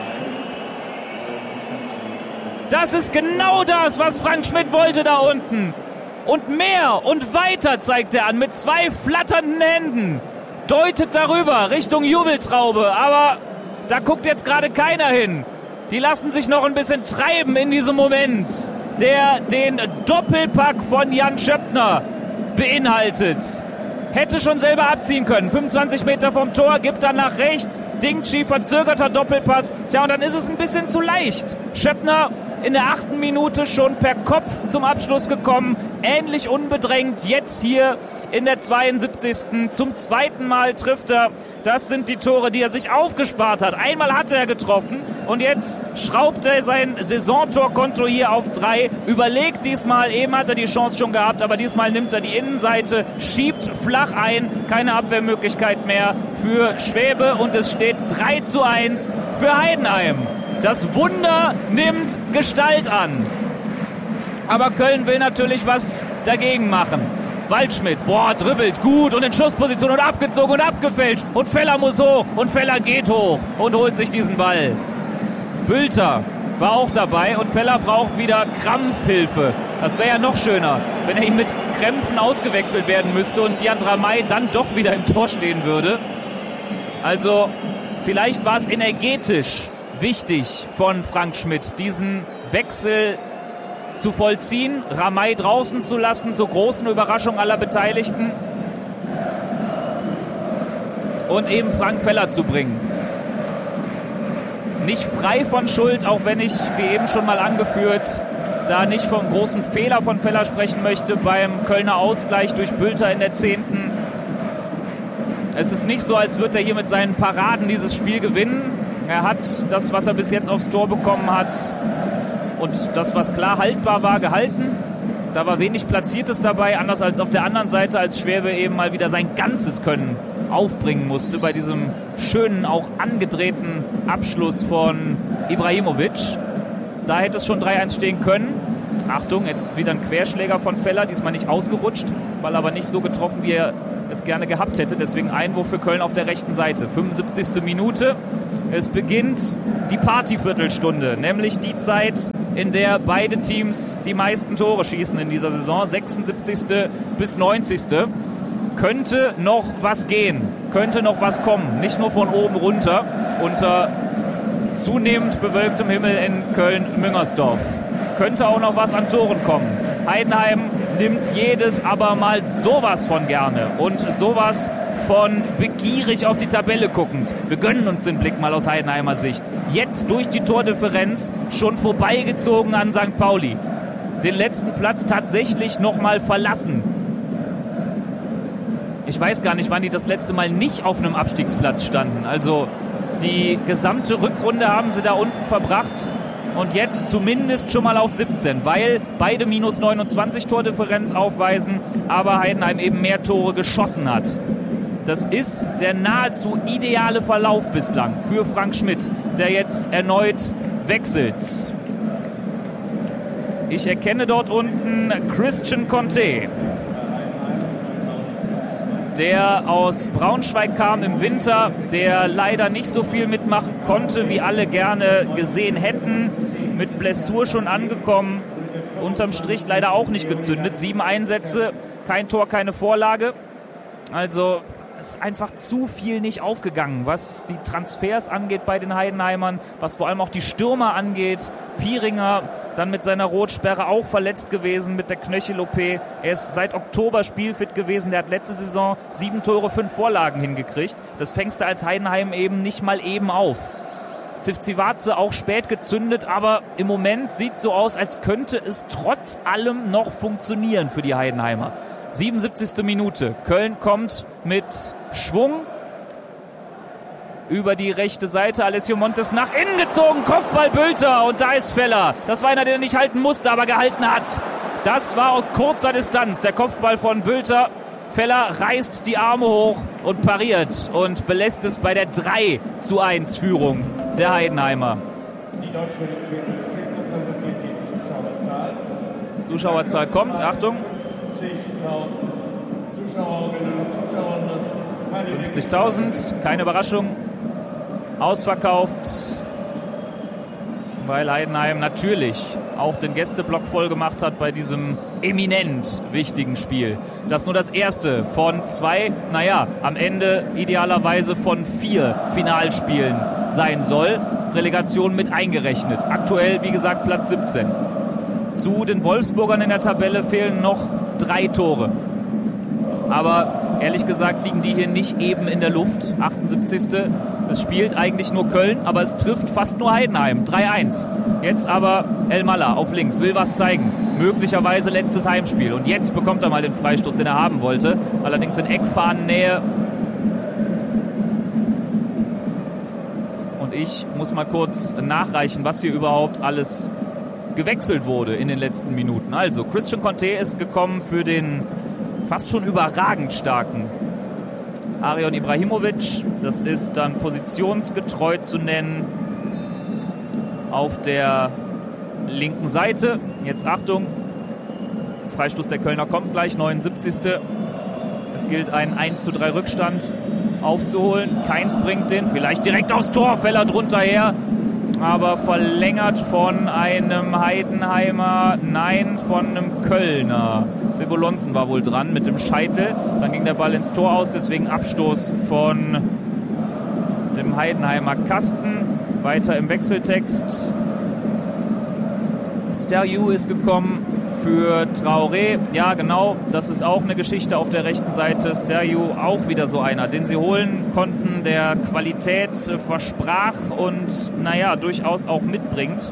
Das ist genau das, was Frank Schmidt wollte da unten. Und mehr und weiter zeigt er an mit zwei flatternden Händen. Deutet darüber Richtung Jubeltraube, aber da guckt jetzt gerade keiner hin. Die lassen sich noch ein bisschen treiben in diesem Moment, der den Doppelpack von Jan Schöppner beinhaltet. Hätte schon selber abziehen können. fünfundzwanzig Meter vom Tor, gibt dann nach rechts. Dingchi, verzögerter Doppelpass. Tja, und dann ist es ein bisschen zu leicht. Schöppner in der achten Minute schon per Kopf zum Abschluss gekommen. Ähnlich unbedrängt jetzt hier in der zweiundsiebzigsten Zum zweiten Mal trifft er. Das sind die Tore, die er sich aufgespart hat. Einmal hatte er getroffen und jetzt schraubt er sein Saisontorkonto hier auf drei. Überlegt diesmal, eben hat er die Chance schon gehabt, aber diesmal nimmt er die Innenseite, schiebt flach ein. Keine Abwehrmöglichkeit mehr für Schwäbe und es steht drei zu eins für Heidenheim. Das Wunder nimmt Gestalt an. Aber Köln will natürlich was dagegen machen. Waldschmidt, boah, dribbelt gut und in Schussposition und abgezogen und abgefälscht. Und Feller muss hoch und Feller geht hoch und holt sich diesen Ball. Bülter war auch dabei und Feller braucht wieder Krampfhilfe. Das wäre ja noch schöner, wenn er ihm mit Krämpfen ausgewechselt werden müsste und Dian Ramay dann doch wieder im Tor stehen würde. Also vielleicht war es energetisch wichtig von Frank Schmidt, diesen Wechsel zu vollziehen, Ramay draußen zu lassen, zur großen Überraschung aller Beteiligten und eben Frank Feller zu bringen. Nicht frei von Schuld, auch wenn ich, wie eben schon mal angeführt, da nicht vom großen Fehler von Feller sprechen möchte beim Kölner Ausgleich durch Bülter in der zehnten Es ist nicht so, als würde er hier mit seinen Paraden dieses Spiel gewinnen. Er hat das, was er bis jetzt aufs Tor bekommen hat und das, was klar haltbar war, gehalten. Da war wenig Platziertes dabei, anders als auf der anderen Seite, als Schwäbe eben mal wieder sein ganzes Können aufbringen musste bei diesem schönen, auch angedrehten Abschluss von Ibrahimovic. Da hätte es schon drei eins stehen können. Achtung, jetzt wieder ein Querschläger von Feller, diesmal nicht ausgerutscht, weil aber nicht so getroffen, wie er es gerne gehabt hätte. Deswegen Einwurf für Köln auf der rechten Seite. fünfundsiebzigste Minute. Es beginnt die Partyviertelstunde, nämlich die Zeit, in der beide Teams die meisten Tore schießen in dieser Saison. sechsundsiebzigste bis neunzigste Könnte noch was gehen, könnte noch was kommen. Nicht nur von oben runter, unter zunehmend bewölktem Himmel in Köln-Müngersdorf. Könnte auch noch was an Toren kommen. Heidenheim nimmt jedes aber mal sowas von gerne und sowas von begierig auf die Tabelle guckend. Wir gönnen uns den Blick mal aus Heidenheimer Sicht. Jetzt durch die Tordifferenz schon vorbeigezogen an Sankt Pauli. Den letzten Platz tatsächlich nochmal verlassen. Ich weiß gar nicht, wann die das letzte Mal nicht auf einem Abstiegsplatz standen. Also die gesamte Rückrunde haben sie da unten verbracht. Und jetzt zumindest schon mal auf siebzehn, weil beide minus neunundzwanzig Tordifferenz aufweisen, aber Heidenheim eben mehr Tore geschossen hat. Das ist der nahezu ideale Verlauf bislang für Frank Schmidt, der jetzt erneut wechselt. Ich erkenne dort unten Christian Conte, der aus Braunschweig kam im Winter, der leider nicht so viel mitmachen konnte, wie alle gerne gesehen hätten. Mit Blessur schon angekommen, unterm Strich leider auch nicht gezündet. Sieben Einsätze, kein Tor, keine Vorlage. Also es ist einfach zu viel nicht aufgegangen, was die Transfers angeht bei den Heidenheimern, was vor allem auch die Stürmer angeht. Pieringer dann mit seiner Rotsperre auch verletzt gewesen mit der Knöchel-O P. Er ist seit Oktober spielfit gewesen. Der hat letzte Saison sieben Tore, fünf Vorlagen hingekriegt. Das fängst du als Heidenheim eben nicht mal eben auf. Zivcivace auch spät gezündet, aber im Moment sieht so aus, als könnte es trotz allem noch funktionieren für die Heidenheimer. siebenundsiebzigste Minute. Köln kommt mit Schwung über die rechte Seite. Alessio Montes nach innen gezogen. Kopfball Bülter und da ist Feller. Das war einer, der nicht halten musste, aber gehalten hat. Das war aus kurzer Distanz. Der Kopfball von Bülter. Feller reißt die Arme hoch und pariert und belässt es bei der drei zu eins Führung der Heidenheimer. Die deutsche Entwicklung präsentiert die Zuschauerzahl. Zuschauerzahl kommt, Achtung. Zuschauerinnen und Zuschauer. fünfzigtausend, keine Überraschung. Ausverkauft, weil Heidenheim natürlich auch den Gästeblock voll gemacht hat bei diesem eminent wichtigen Spiel. Das nur das erste von zwei, naja, am Ende idealerweise von vier Finalspielen sein soll. Relegation mit eingerechnet. Aktuell, wie gesagt, Platz siebzehn. Zu den Wolfsburgern in der Tabelle fehlen noch drei Tore. Aber ehrlich gesagt liegen die hier nicht eben in der Luft. achtundsiebzigste Es spielt eigentlich nur Köln, aber es trifft fast nur Heidenheim. drei eins. Jetzt aber El Malla auf links, will was zeigen. Möglicherweise letztes Heimspiel. Und jetzt bekommt er mal den Freistoß, den er haben wollte. Allerdings in Eckfahnennähe. Und ich muss mal kurz nachreichen, was hier überhaupt alles gewechselt wurde in den letzten Minuten. Also Christian Conte ist gekommen für den fast schon überragend starken Arion Ibrahimovic. Das ist dann positionsgetreu zu nennen auf der linken Seite. Jetzt Achtung, Freistoß der Kölner kommt gleich, neunundsiebzigste Es gilt einen eins zu drei Rückstand aufzuholen. Keins bringt den, vielleicht direkt aufs Tor, Feller drunter her. Aber verlängert von einem Heidenheimer, nein, von einem Kölner. Sebolonsen war wohl dran mit dem Scheitel. Dann ging der Ball ins Tor aus, deswegen Abstoß von dem Heidenheimer Kasten. Weiter im Wechseltext. Sterju ist gekommen für Traoré. Ja, genau, das ist auch eine Geschichte auf der rechten Seite. Sterju auch wieder so einer, den sie holen konnten, der Qualität versprach und, naja, durchaus auch mitbringt.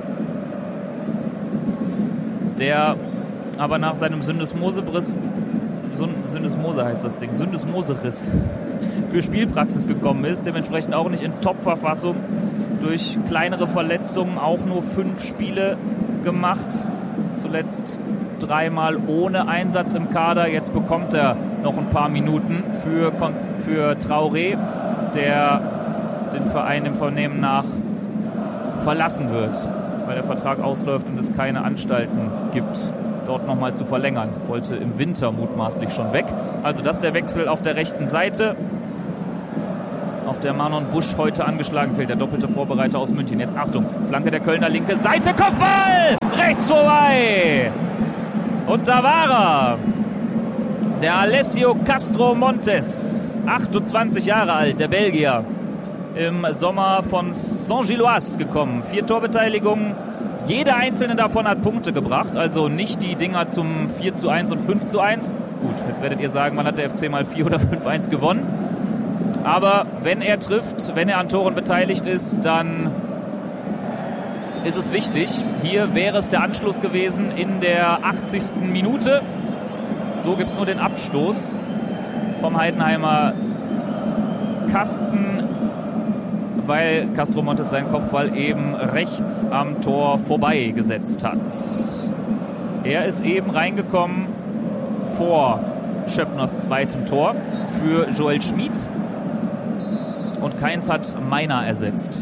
Der aber nach seinem Syndesmose-Riss, Syndesmose heißt das Ding, Syndesmose-Riss für Spielpraxis gekommen ist, dementsprechend auch nicht in Top-Verfassung, durch kleinere Verletzungen auch nur fünf Spiele gemacht, zuletzt dreimal ohne Einsatz im Kader. Jetzt bekommt er noch ein paar Minuten für, für Traoré, der den Verein im Vernehmen nach verlassen wird, weil der Vertrag ausläuft und es keine Anstalten gibt, dort nochmal zu verlängern. Wollte im Winter mutmaßlich schon weg. Also das der Wechsel auf der rechten Seite, auf der Manon Busch heute angeschlagen fehlt, der doppelte Vorbereiter aus München. Jetzt Achtung, Flanke der Kölner, linke Seite, Kopfball! Rechts vorbei! Und da war er! Der Alessio Castro Montes, achtundzwanzig Jahre alt, der Belgier. Im Sommer von Saint-Gilloise gekommen. Vier Torbeteiligungen. Jede einzelne davon hat Punkte gebracht. Also nicht die Dinger zum vier zu eins und fünf zu eins. Gut, jetzt werdet ihr sagen, wann hat der F C mal vier oder fünf eins gewonnen. Aber wenn er trifft, wenn er an Toren beteiligt ist, dann ist es wichtig. Hier wäre es der Anschluss gewesen in der achtzigsten Minute. So gibt es nur den Abstoß vom Heidenheimer Kasten, weil Castro Montes seinen Kopfball eben rechts am Tor vorbeigesetzt hat. Er ist eben reingekommen vor Schöppners zweitem Tor für Joel Schmid und Kainz hat Meiner ersetzt.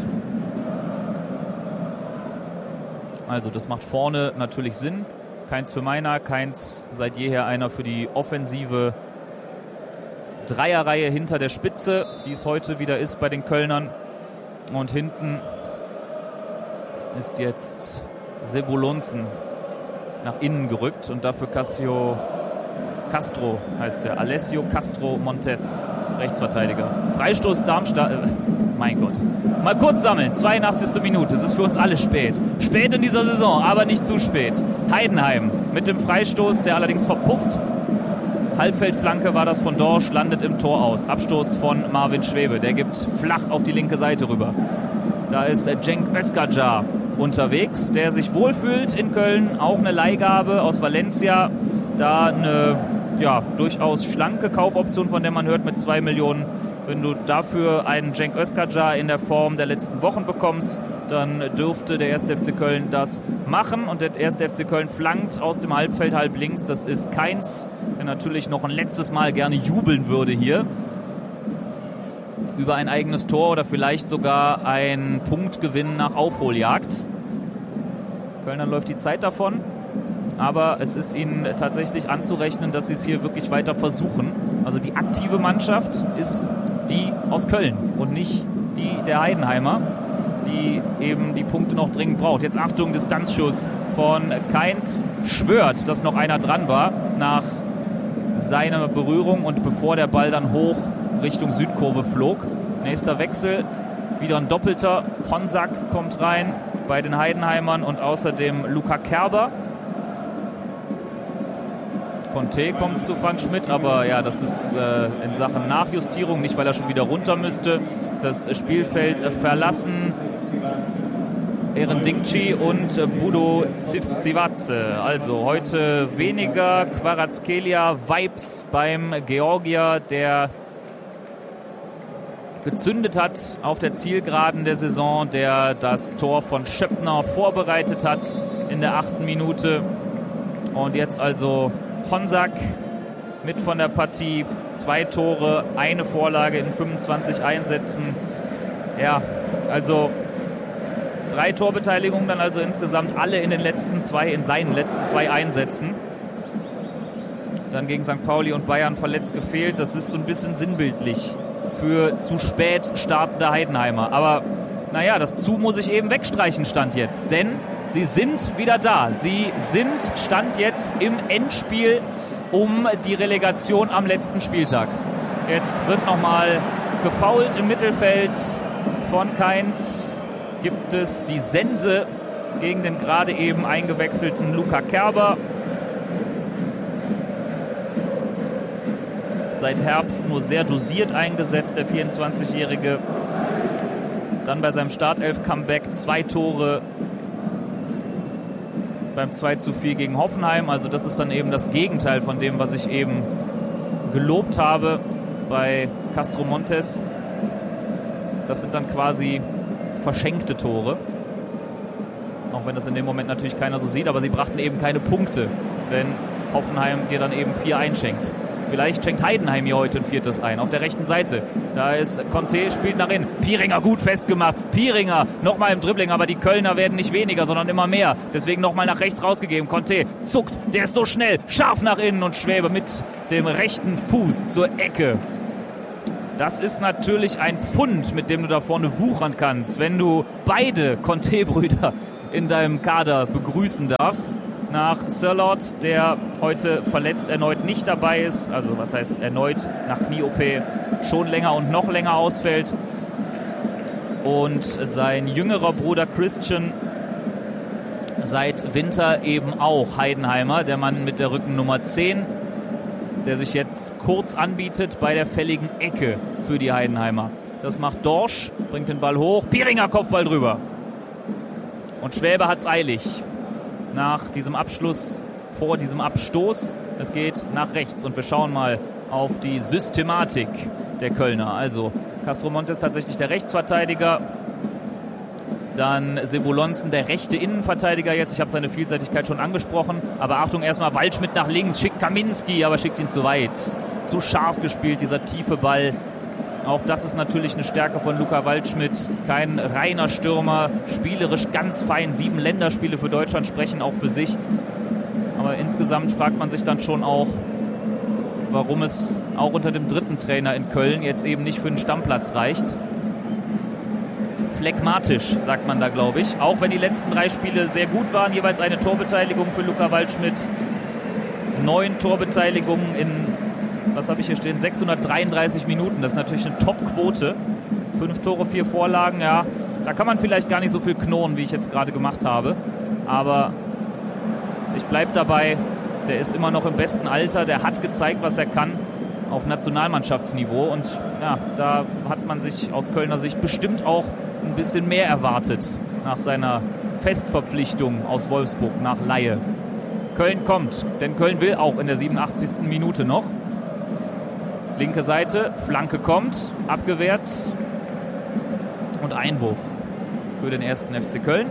Also das macht vorne natürlich Sinn. Kainz für Meiner, Kainz seit jeher einer für die offensive Dreierreihe hinter der Spitze, die es heute wieder ist bei den Kölnern. Und hinten ist jetzt Sebulonsen nach innen gerückt und dafür Cassio Castro heißt er, Alessio Castro Montes, Rechtsverteidiger. Freistoß Darmstadt, äh, mein Gott. Mal kurz sammeln, zweiundachtzigste Minute, es ist für uns alle spät. Spät in dieser Saison, aber nicht zu spät. Heidenheim mit dem Freistoß, der allerdings verpufft. Halbfeldflanke war das von Dorsch, landet im Tor aus. Abstoß von Marvin Schwebe, der gibt flach auf die linke Seite rüber. Da ist Cenk Özkacar unterwegs, der sich wohlfühlt in Köln. Auch eine Leihgabe aus Valencia. Da eine ja, durchaus schlanke Kaufoption, von der man hört, mit zwei Millionen. Wenn du dafür einen Cenk Özkacar in der Form der letzten Wochen bekommst, dann dürfte der erste F C Köln das machen. Und der erste F C Köln flankt aus dem Halbfeld halb links. Das ist Kainz, der natürlich noch ein letztes Mal gerne jubeln würde hier über ein eigenes Tor oder vielleicht sogar ein Punktgewinn nach Aufholjagd. Kölnern läuft die Zeit davon, aber es ist ihnen tatsächlich anzurechnen, dass sie es hier wirklich weiter versuchen. Also die aktive Mannschaft ist die aus Köln und nicht die der Heidenheimer, die eben die Punkte noch dringend braucht. Jetzt Achtung, Distanzschuss von Kainz, schwört, dass noch einer dran war nach seiner Berührung und bevor der Ball dann hoch Richtung Südkurve flog. Nächster Wechsel, wieder ein doppelter. Honsack kommt rein bei den Heidenheimern und außerdem Luca Kerber. Conte kommt zu Frank Schmidt, aber ja, das ist äh, in Sachen Nachjustierung, nicht weil er schon wieder runter müsste. Das Spielfeld äh, verlassen Eren Dingci und äh, Budo Zivadze. Also heute weniger Kvaratskhelia-Vibes beim Georgier, der gezündet hat auf der Zielgeraden der Saison, der das Tor von Schöppner vorbereitet hat in der achten Minute. Und jetzt also Honsack mit von der Partie. Zwei Tore, eine Vorlage in fünfundzwanzig Einsätzen. Ja, also drei Torbeteiligungen dann also insgesamt, alle in den letzten zwei, in seinen letzten zwei Einsätzen. Dann gegen Sankt Pauli und Bayern verletzt gefehlt. Das ist so ein bisschen sinnbildlich für zu spät startende Heidenheimer. Aber naja, das zu muss ich eben wegstreichen, Stand jetzt. Denn sie sind wieder da. Sie sind Stand jetzt im Endspiel um die Relegation am letzten Spieltag. Jetzt wird nochmal gefoult im Mittelfeld von Kainz. Gibt es die Sense gegen den gerade eben eingewechselten Luca Kerber. Seit Herbst nur sehr dosiert eingesetzt, der vierundzwanzigjährige. Dann bei seinem Startelf-Comeback zwei Tore beim zwei zu vier gegen Hoffenheim. Also das ist dann eben das Gegenteil von dem, was ich eben gelobt habe bei Castro Montes. Das sind dann quasi verschenkte Tore. Auch wenn das in dem Moment natürlich keiner so sieht, aber sie brachten eben keine Punkte, wenn Hoffenheim dir dann eben vier einschenkt. Vielleicht schenkt Heidenheim hier heute ein viertes ein. Auf der rechten Seite. Da ist Conte, spielt nach innen. Pieringer gut festgemacht. Pieringer nochmal im Dribbling, aber die Kölner werden nicht weniger, sondern immer mehr. Deswegen nochmal nach rechts rausgegeben. Conte zuckt, der ist so schnell. Scharf nach innen und Schwäbe mit dem rechten Fuß zur Ecke. Das ist natürlich ein Pfund, mit dem du da vorne wuchern kannst, wenn du beide Conte-Brüder in deinem Kader begrüßen darfst. Nach Sirlot, der heute verletzt erneut nicht dabei ist, also was heißt erneut, nach Knie-O P schon länger und noch länger ausfällt. Und sein jüngerer Bruder Christian seit Winter eben auch Heidenheimer, der Mann mit der Rückennummer zehn, der sich jetzt kurz anbietet bei der fälligen Ecke für die Heidenheimer. Das macht Dorsch, bringt den Ball hoch, Pieringer Kopfball drüber. Und Schwäbe hat's eilig. Nach diesem Abschluss, vor diesem Abstoß. Es geht nach rechts und wir schauen mal auf die Systematik der Kölner. Also Castro Montes tatsächlich der Rechtsverteidiger, dann Sebulonsen der rechte Innenverteidiger jetzt. Ich habe seine Vielseitigkeit schon angesprochen, aber Achtung, erstmal Waldschmidt nach links, schickt Kaminski, aber schickt ihn zu weit. Zu scharf gespielt, dieser tiefe Ball. Auch das ist natürlich eine Stärke von Luca Waldschmidt. Kein reiner Stürmer, spielerisch ganz fein. Sieben Länderspiele für Deutschland sprechen auch für sich. Aber insgesamt fragt man sich dann schon auch, warum es auch unter dem dritten Trainer in Köln jetzt eben nicht für einen Stammplatz reicht. Phlegmatisch, sagt man da, glaube ich. Auch wenn die letzten drei Spiele sehr gut waren. Jeweils eine Torbeteiligung für Luca Waldschmidt. Neun Torbeteiligungen in... was habe ich hier stehen? sechshundertdreiunddreißig Minuten. Das ist natürlich eine Top-Quote. Fünf Tore, vier Vorlagen, ja. Da kann man vielleicht gar nicht so viel knurren, wie ich jetzt gerade gemacht habe. Aber ich bleibe dabei. Der ist immer noch im besten Alter. Der hat gezeigt, was er kann auf Nationalmannschaftsniveau. Und ja, da hat man sich aus Kölner Sicht bestimmt auch ein bisschen mehr erwartet nach seiner Festverpflichtung aus Wolfsburg nach Leihe. Köln kommt, denn Köln will auch in der siebenundachtzigsten Minute noch. Linke Seite, Flanke kommt, abgewehrt und Einwurf für den ersten F C Köln.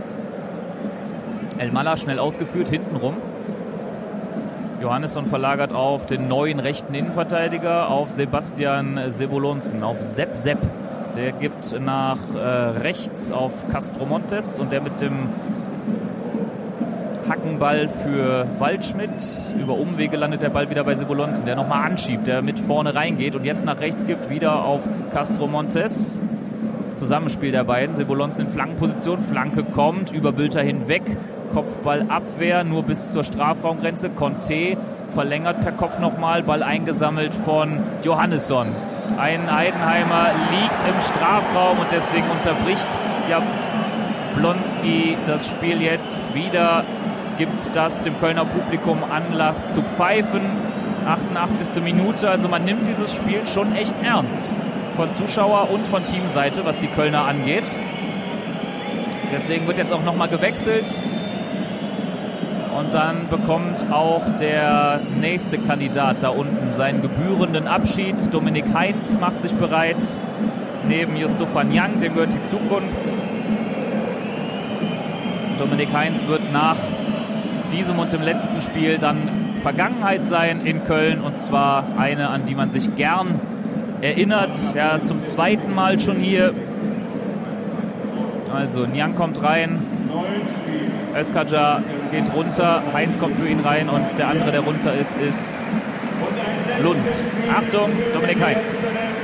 El Malla schnell ausgeführt, hintenrum. Johannesson verlagert auf den neuen rechten Innenverteidiger, auf Sebastian Sebulonsen, auf Sepp Sepp. Der gibt nach äh, rechts auf Castro Montes und der mit dem Hackenball für Waldschmidt. Über Umwege landet der Ball wieder bei Sebulonsen, der nochmal anschiebt, der mit vorne reingeht und jetzt nach rechts gibt, wieder auf Castro Montes. Zusammenspiel der beiden. Sebulonsen in Flankenposition, Flanke kommt, über Bülter hinweg, Kopfballabwehr, nur bis zur Strafraumgrenze. Conte verlängert per Kopf nochmal, Ball eingesammelt von Johannesson. Ein Heidenheimer liegt im Strafraum und deswegen unterbricht Jablonski das Spiel jetzt wieder. Gibt das dem Kölner Publikum Anlass zu pfeifen. achtundachtzigste Minute, also man nimmt dieses Spiel schon echt ernst. Von Zuschauer- und von Teamseite, was die Kölner angeht. Deswegen wird jetzt auch nochmal gewechselt. Und dann bekommt auch der nächste Kandidat da unten seinen gebührenden Abschied. Dominik Heinz macht sich bereit. Neben Yusufa Niang, dem gehört die Zukunft. Dominik Heinz wird nach diesem und dem letzten Spiel dann Vergangenheit sein in Köln. Und zwar eine, an die man sich gern erinnert. Ja, zum zweiten Mal schon hier. Also Niang kommt rein. Eskaja geht runter, Heinz kommt für ihn rein und der andere, der runter ist, ist Lund. Achtung, Dominik Heinz.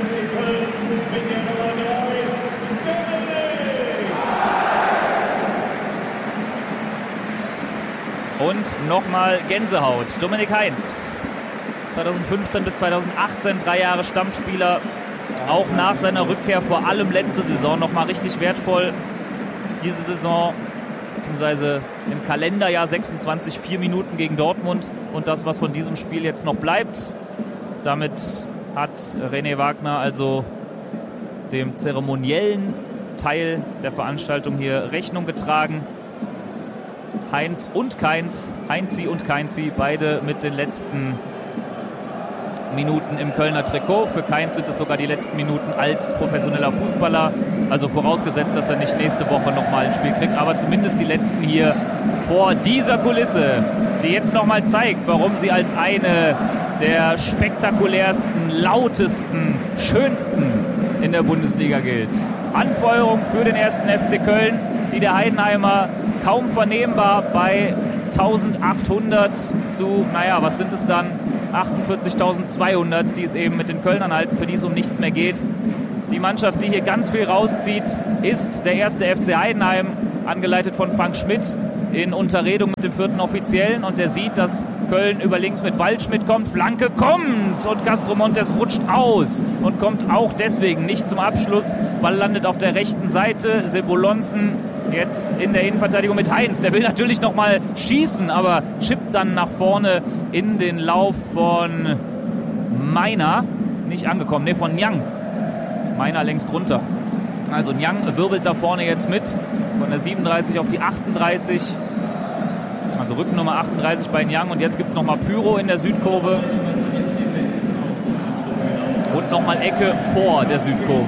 Und nochmal Gänsehaut. Dominik Heinz. zweitausendfünfzehn bis zweitausendachtzehn, drei Jahre Stammspieler. Auch nach seiner Rückkehr, vor allem letzte Saison, nochmal richtig wertvoll. Diese Saison, beziehungsweise im Kalenderjahr sechsundzwanzig, vier Minuten gegen Dortmund und das, was von diesem Spiel jetzt noch bleibt. Damit hat René Wagner also dem zeremoniellen Teil der Veranstaltung hier Rechnung getragen. Heinz und Kainz, Heinzi und Kainzi, beide mit den letzten Minuten im Kölner Trikot. Für Kainz sind es sogar die letzten Minuten als professioneller Fußballer. Also vorausgesetzt, dass er nicht nächste Woche nochmal ein Spiel kriegt. Aber zumindest die letzten hier vor dieser Kulisse, die jetzt nochmal zeigt, warum sie als eine der spektakulärsten, lautesten, schönsten in der Bundesliga gilt. Anfeuerung für den ersten F C Köln, die der Heidenheimer kaum vernehmbar bei eintausendachthundert zu, naja, was sind es dann? achtundvierzigtausendzweihundert, die es eben mit den Kölnern halten, für die es um nichts mehr geht. Die Mannschaft, die hier ganz viel rauszieht, ist der erste F C Heidenheim, angeleitet von Frank Schmidt, in Unterredung mit dem vierten Offiziellen. Und der sieht, dass Köln über links mit Waldschmidt kommt. Flanke kommt und Castro Montes rutscht aus und kommt auch deswegen nicht zum Abschluss. Ball landet auf der rechten Seite. Sebolonsen jetzt in der Innenverteidigung mit Heinz. Der will natürlich nochmal schießen, aber chippt dann nach vorne in den Lauf von Meiner. Nicht angekommen, ne, von Nyang. Meiner längst runter. Also Nyang wirbelt da vorne jetzt mit. Von der siebenunddreißig auf die achtunddreißig. Also Rückennummer achtunddreißig bei Nyang. Und jetzt gibt es nochmal Pyro in der Südkurve. Und nochmal Ecke vor der Südkurve.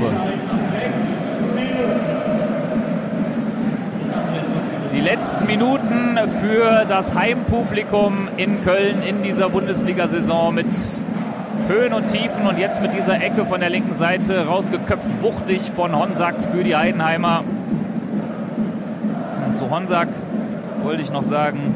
Die letzten Minuten für das Heimpublikum in Köln in dieser Bundesliga-Saison mit Höhen und Tiefen. Und jetzt mit dieser Ecke von der linken Seite rausgeköpft, wuchtig von Honsack für die Heidenheimer. Und zu Honsack wollte ich noch sagen,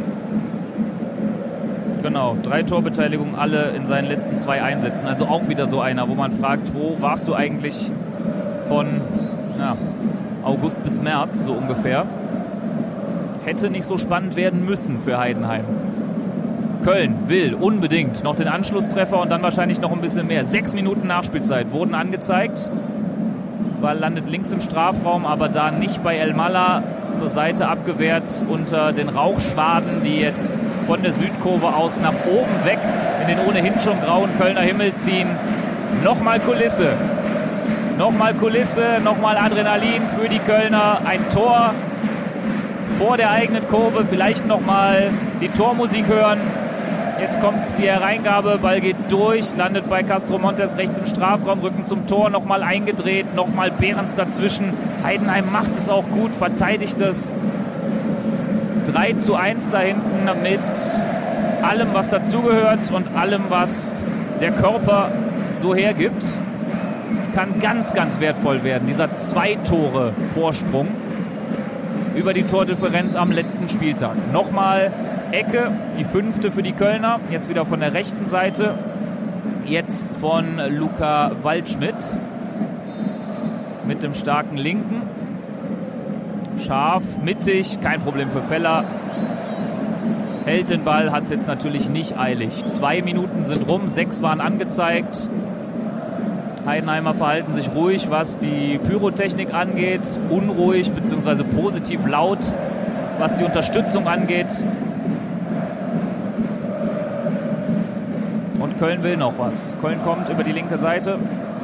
genau, drei Torbeteiligungen, alle in seinen letzten zwei Einsätzen. Also auch wieder so einer, wo man fragt, wo warst du eigentlich von ja, August bis März, so ungefähr. Hätte nicht so spannend werden müssen für Heidenheim. Köln will unbedingt noch den Anschlusstreffer und dann wahrscheinlich noch ein bisschen mehr. Sechs Minuten Nachspielzeit wurden angezeigt. Ball landet links im Strafraum, aber da nicht bei El Malla, zur Seite abgewehrt unter den Rauchschwaden, die jetzt von der Südkurve aus nach oben weg in den ohnehin schon grauen Kölner Himmel ziehen. Nochmal Kulisse. Nochmal Kulisse, nochmal Adrenalin für die Kölner. Ein Tor vor der eigenen Kurve, vielleicht nochmal die Tormusik hören. Jetzt kommt die Hereingabe, Ball geht durch, landet bei Castro Montes rechts im Strafraum, Rücken zum Tor, nochmal eingedreht, nochmal Behrens dazwischen. Heidenheim macht es auch gut, verteidigt es. drei zu eins da hinten mit allem, was dazugehört und allem, was der Körper so hergibt. Kann ganz, ganz wertvoll werden, dieser Zwei-Tore-Vorsprung über die Tordifferenz am letzten Spieltag. Nochmal Ecke, die fünfte für die Kölner, jetzt wieder von der rechten Seite, jetzt von Luca Waldschmidt mit dem starken Linken. Scharf, mittig, kein Problem für Feller. Hält den Ball, hat es jetzt natürlich nicht eilig. Zwei Minuten sind rum, sechs waren angezeigt. Heidenheimer verhalten sich ruhig, was die Pyrotechnik angeht, unruhig bzw. positiv laut, was die Unterstützung angeht. Und Köln will noch was. Köln kommt über die linke Seite.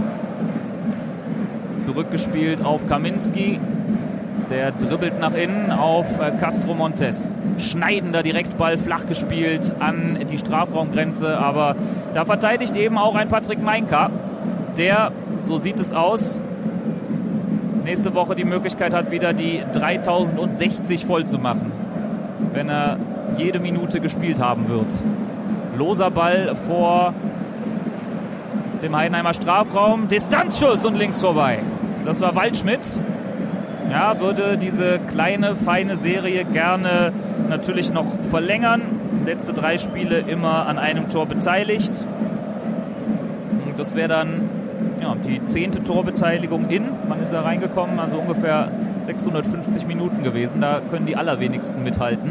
Zurückgespielt auf Kaminski. Der dribbelt nach innen auf Castro Montes. Schneidender Direktball, flach gespielt an die Strafraumgrenze. Aber da verteidigt eben auch ein Patrick Meinka, der, so sieht es aus, nächste Woche die Möglichkeit hat, wieder die dreitausendsechzig voll zu machen, wenn er jede Minute gespielt haben wird. Loser Ball vor dem Heidenheimer Strafraum. Distanzschuss und links vorbei. Das war Waldschmidt. Ja, würde diese kleine, feine Serie gerne natürlich noch verlängern. Letzte drei Spiele immer an einem Tor beteiligt. Und das wäre dann ja, die zehnte Torbeteiligung in. Man ist ja reingekommen, also ungefähr sechshundertfünfzig Minuten gewesen. Da können die allerwenigsten mithalten.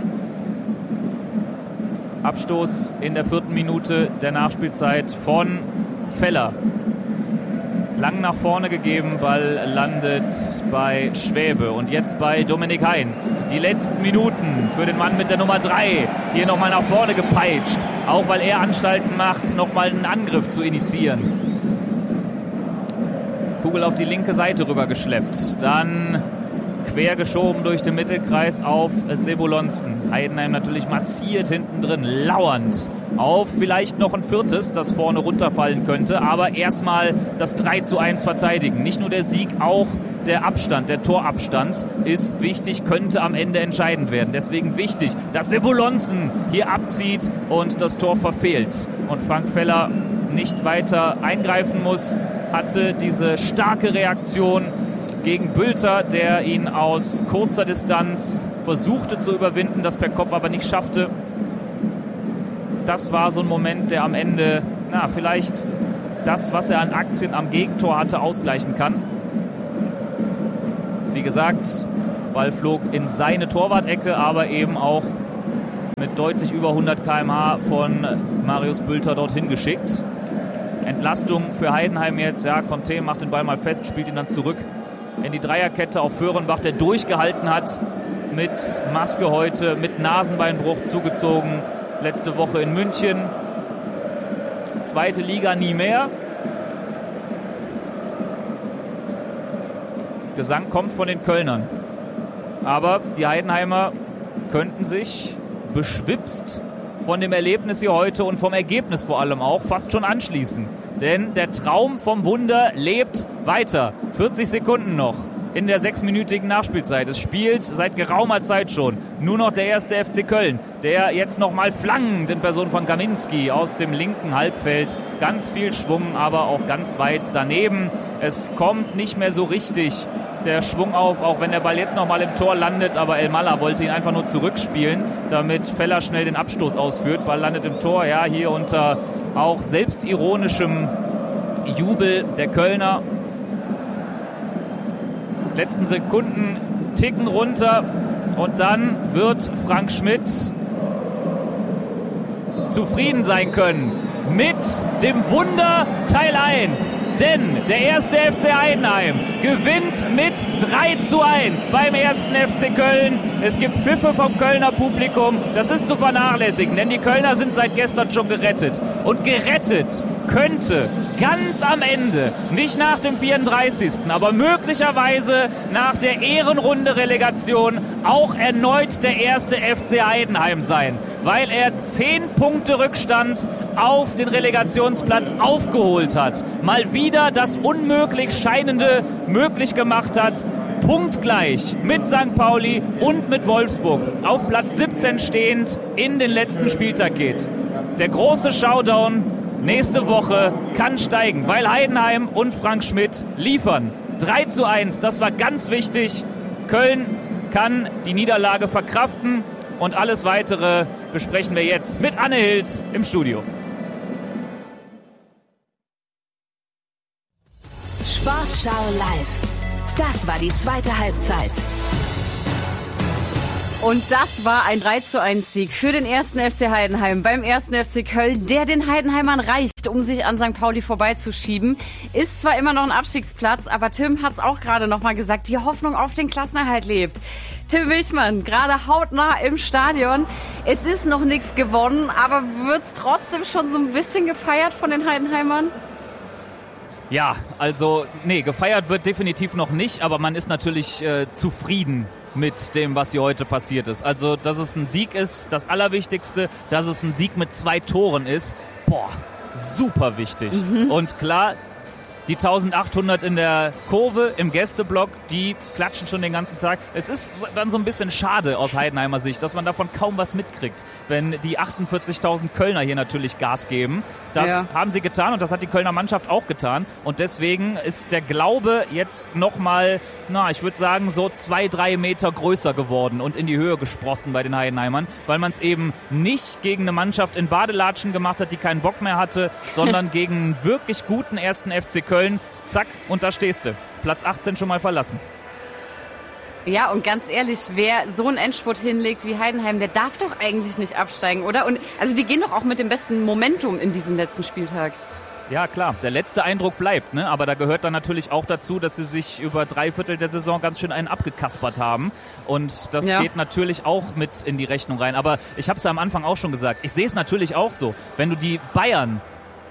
Abstoß in der vierten Minute der Nachspielzeit von Feller. Lang nach vorne gegeben, Ball landet bei Schwäbe und jetzt bei Dominik Heinz. Die letzten Minuten für den Mann mit der Nummer drei. Hier nochmal nach vorne gepeitscht, auch weil er Anstalten macht, nochmal einen Angriff zu initiieren. Kugel auf die linke Seite rüber geschleppt. Dann quer geschoben durch den Mittelkreis auf Sebolonsen. Heidenheim natürlich massiert hinten drin, lauernd auf vielleicht noch ein viertes, das vorne runterfallen könnte, aber erstmal das drei zu eins verteidigen. Nicht nur der Sieg, auch der Abstand, der Torabstand ist wichtig, könnte am Ende entscheidend werden. Deswegen wichtig, dass Sebolonsen hier abzieht und das Tor verfehlt. Und Frank Feller nicht weiter eingreifen muss, hatte diese starke Reaktion gegen Bülter, der ihn aus kurzer Distanz versuchte zu überwinden, das per Kopf aber nicht schaffte. Das war so ein Moment, der am Ende, na, vielleicht das, was er an Aktien am Gegentor hatte, ausgleichen kann. Wie gesagt, Ball flog in seine Torwart-Ecke, aber eben auch mit deutlich über hundert Kilometer pro Stunde von Marius Bülter dorthin geschickt. Entlastung für Heidenheim jetzt. Ja, Conte macht den Ball mal fest, spielt ihn dann zurück in die Dreierkette auf Föhrenbach, der durchgehalten hat mit Maske heute, mit Nasenbeinbruch zugezogen. Letzte Woche in München. Zweite Liga nie mehr. Gesang kommt von den Kölnern. Aber die Heidenheimer könnten sich beschwipst von dem Erlebnis hier heute und vom Ergebnis vor allem auch fast schon anschließen. Denn der Traum vom Wunder lebt weiter. vierzig Sekunden noch in der sechsminütigen Nachspielzeit. Es spielt seit geraumer Zeit schon nur noch der erste F C Köln, der jetzt nochmal flankend in Person von Kaminski aus dem linken Halbfeld. Ganz viel Schwung, aber auch ganz weit daneben. Es kommt nicht mehr so richtig der Schwung auf, auch wenn der Ball jetzt nochmal im Tor landet, aber El Malla wollte ihn einfach nur zurückspielen, damit Feller schnell den Abstoß ausführt. Ball landet im Tor, ja, hier unter auch selbstironischem Jubel der Kölner. Letzten Sekunden ticken runter und dann wird Frank Schmidt zufrieden sein können mit dem Wunder Teil eins. Denn der erste F C Heidenheim gewinnt mit drei zu eins beim ersten F C Köln. Es gibt Pfiffe vom Kölner Publikum. Das ist zu vernachlässigen, denn die Kölner sind seit gestern schon gerettet. Und gerettet könnte ganz am Ende, nicht nach dem vierunddreißigsten, aber möglicherweise nach der Ehrenrunde Relegation auch erneut der erste F C Heidenheim sein, weil er zehn Punkte Rückstand auf den Relegationsplatz aufgeholt hat. Mal wieder das unmöglich Scheinende möglich gemacht hat. Punktgleich mit Sankt Pauli und mit Wolfsburg auf Platz siebzehn stehend in den letzten Spieltag geht. Der große Showdown nächste Woche kann steigen, weil Heidenheim und Frank Schmidt liefern. drei zu eins, das war ganz wichtig. Köln kann die Niederlage verkraften und alles Weitere besprechen wir jetzt mit Anne Hild im Studio. Sportschau live. Das war die zweite Halbzeit. Und das war ein drei zu eins Sieg für den ersten F C Heidenheim beim ersten F C Köln, der den Heidenheimern reicht, um sich an Sankt Pauli vorbeizuschieben. Ist zwar immer noch ein Abstiegsplatz, aber Tim hat es auch gerade noch mal gesagt, die Hoffnung auf den Klassenerhalt lebt. Tim Wilchmann, gerade hautnah im Stadion. Es ist noch nichts gewonnen, aber wird's trotzdem schon so ein bisschen gefeiert von den Heidenheimern? Ja, also nee, gefeiert wird definitiv noch nicht, aber man ist natürlich äh, zufrieden mit dem, was hier heute passiert ist. Also, dass es ein Sieg ist, das Allerwichtigste, dass es ein Sieg mit zwei Toren ist, boah, super wichtig. Mhm. Und klar, die eintausendachthundert in der Kurve im Gästeblock, die klatschen schon den ganzen Tag. Es ist dann so ein bisschen schade aus Heidenheimer Sicht, dass man davon kaum was mitkriegt, wenn die achtundvierzigtausend Kölner hier natürlich Gas geben. Das ja. haben sie getan und das hat die Kölner Mannschaft auch getan. Und deswegen ist der Glaube jetzt nochmal, na, ich würde sagen, so zwei, drei Meter größer geworden und in die Höhe gesprossen bei den Heidenheimern, weil man es eben nicht gegen eine Mannschaft in Badelatschen gemacht hat, die keinen Bock mehr hatte, sondern gegen einen wirklich guten ersten F C Köln. Köln, zack, und da stehst du. Platz achtzehn schon mal verlassen. Ja, und ganz ehrlich, wer so einen Endspurt hinlegt wie Heidenheim, der darf doch eigentlich nicht absteigen, oder? Und also die gehen doch auch mit dem besten Momentum in diesen letzten Spieltag. Ja, klar, der letzte Eindruck bleibt, ne? Aber da gehört dann natürlich auch dazu, dass sie sich über drei Viertel der Saison ganz schön einen abgekaspert haben. Und das ja. geht natürlich auch mit in die Rechnung rein. Aber ich habe es ja am Anfang auch schon gesagt, ich sehe es natürlich auch so. Wenn du die Bayern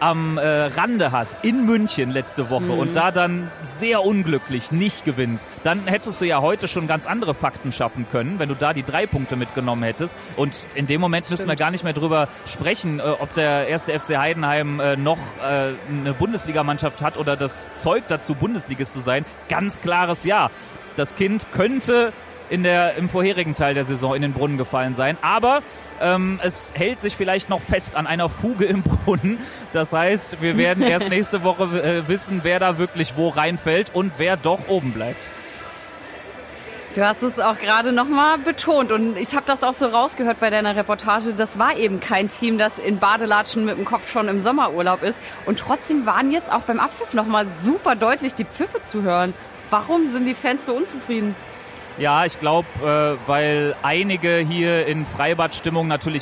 am äh, Rande hast, in München letzte Woche, mhm. und da dann sehr unglücklich nicht gewinnst, dann hättest du ja heute schon ganz andere Fakten schaffen können, wenn du da die drei Punkte mitgenommen hättest. Und in dem Moment müssen wir gar nicht mehr drüber sprechen, äh, ob der erste F C Heidenheim äh, noch äh, eine Bundesligamannschaft hat oder das Zeug dazu, Bundesligist zu sein. Ganz klares Ja. Das Kind könnte in der, im vorherigen Teil der Saison in den Brunnen gefallen sein. Aber ähm, es hält sich vielleicht noch fest an einer Fuge im Brunnen. Das heißt, wir werden erst nächste Woche äh, wissen, wer da wirklich wo reinfällt und wer doch oben bleibt. Du hast es auch gerade nochmal betont und ich habe das auch so rausgehört bei deiner Reportage. Das war eben kein Team, das in Badelatschen mit dem Kopf schon im Sommerurlaub ist. Und trotzdem waren jetzt auch beim Abpfiff nochmal super deutlich die Pfiffe zu hören. Warum sind die Fans so unzufrieden? Ja, ich glaube, äh, weil einige hier in Freibad-Stimmung natürlich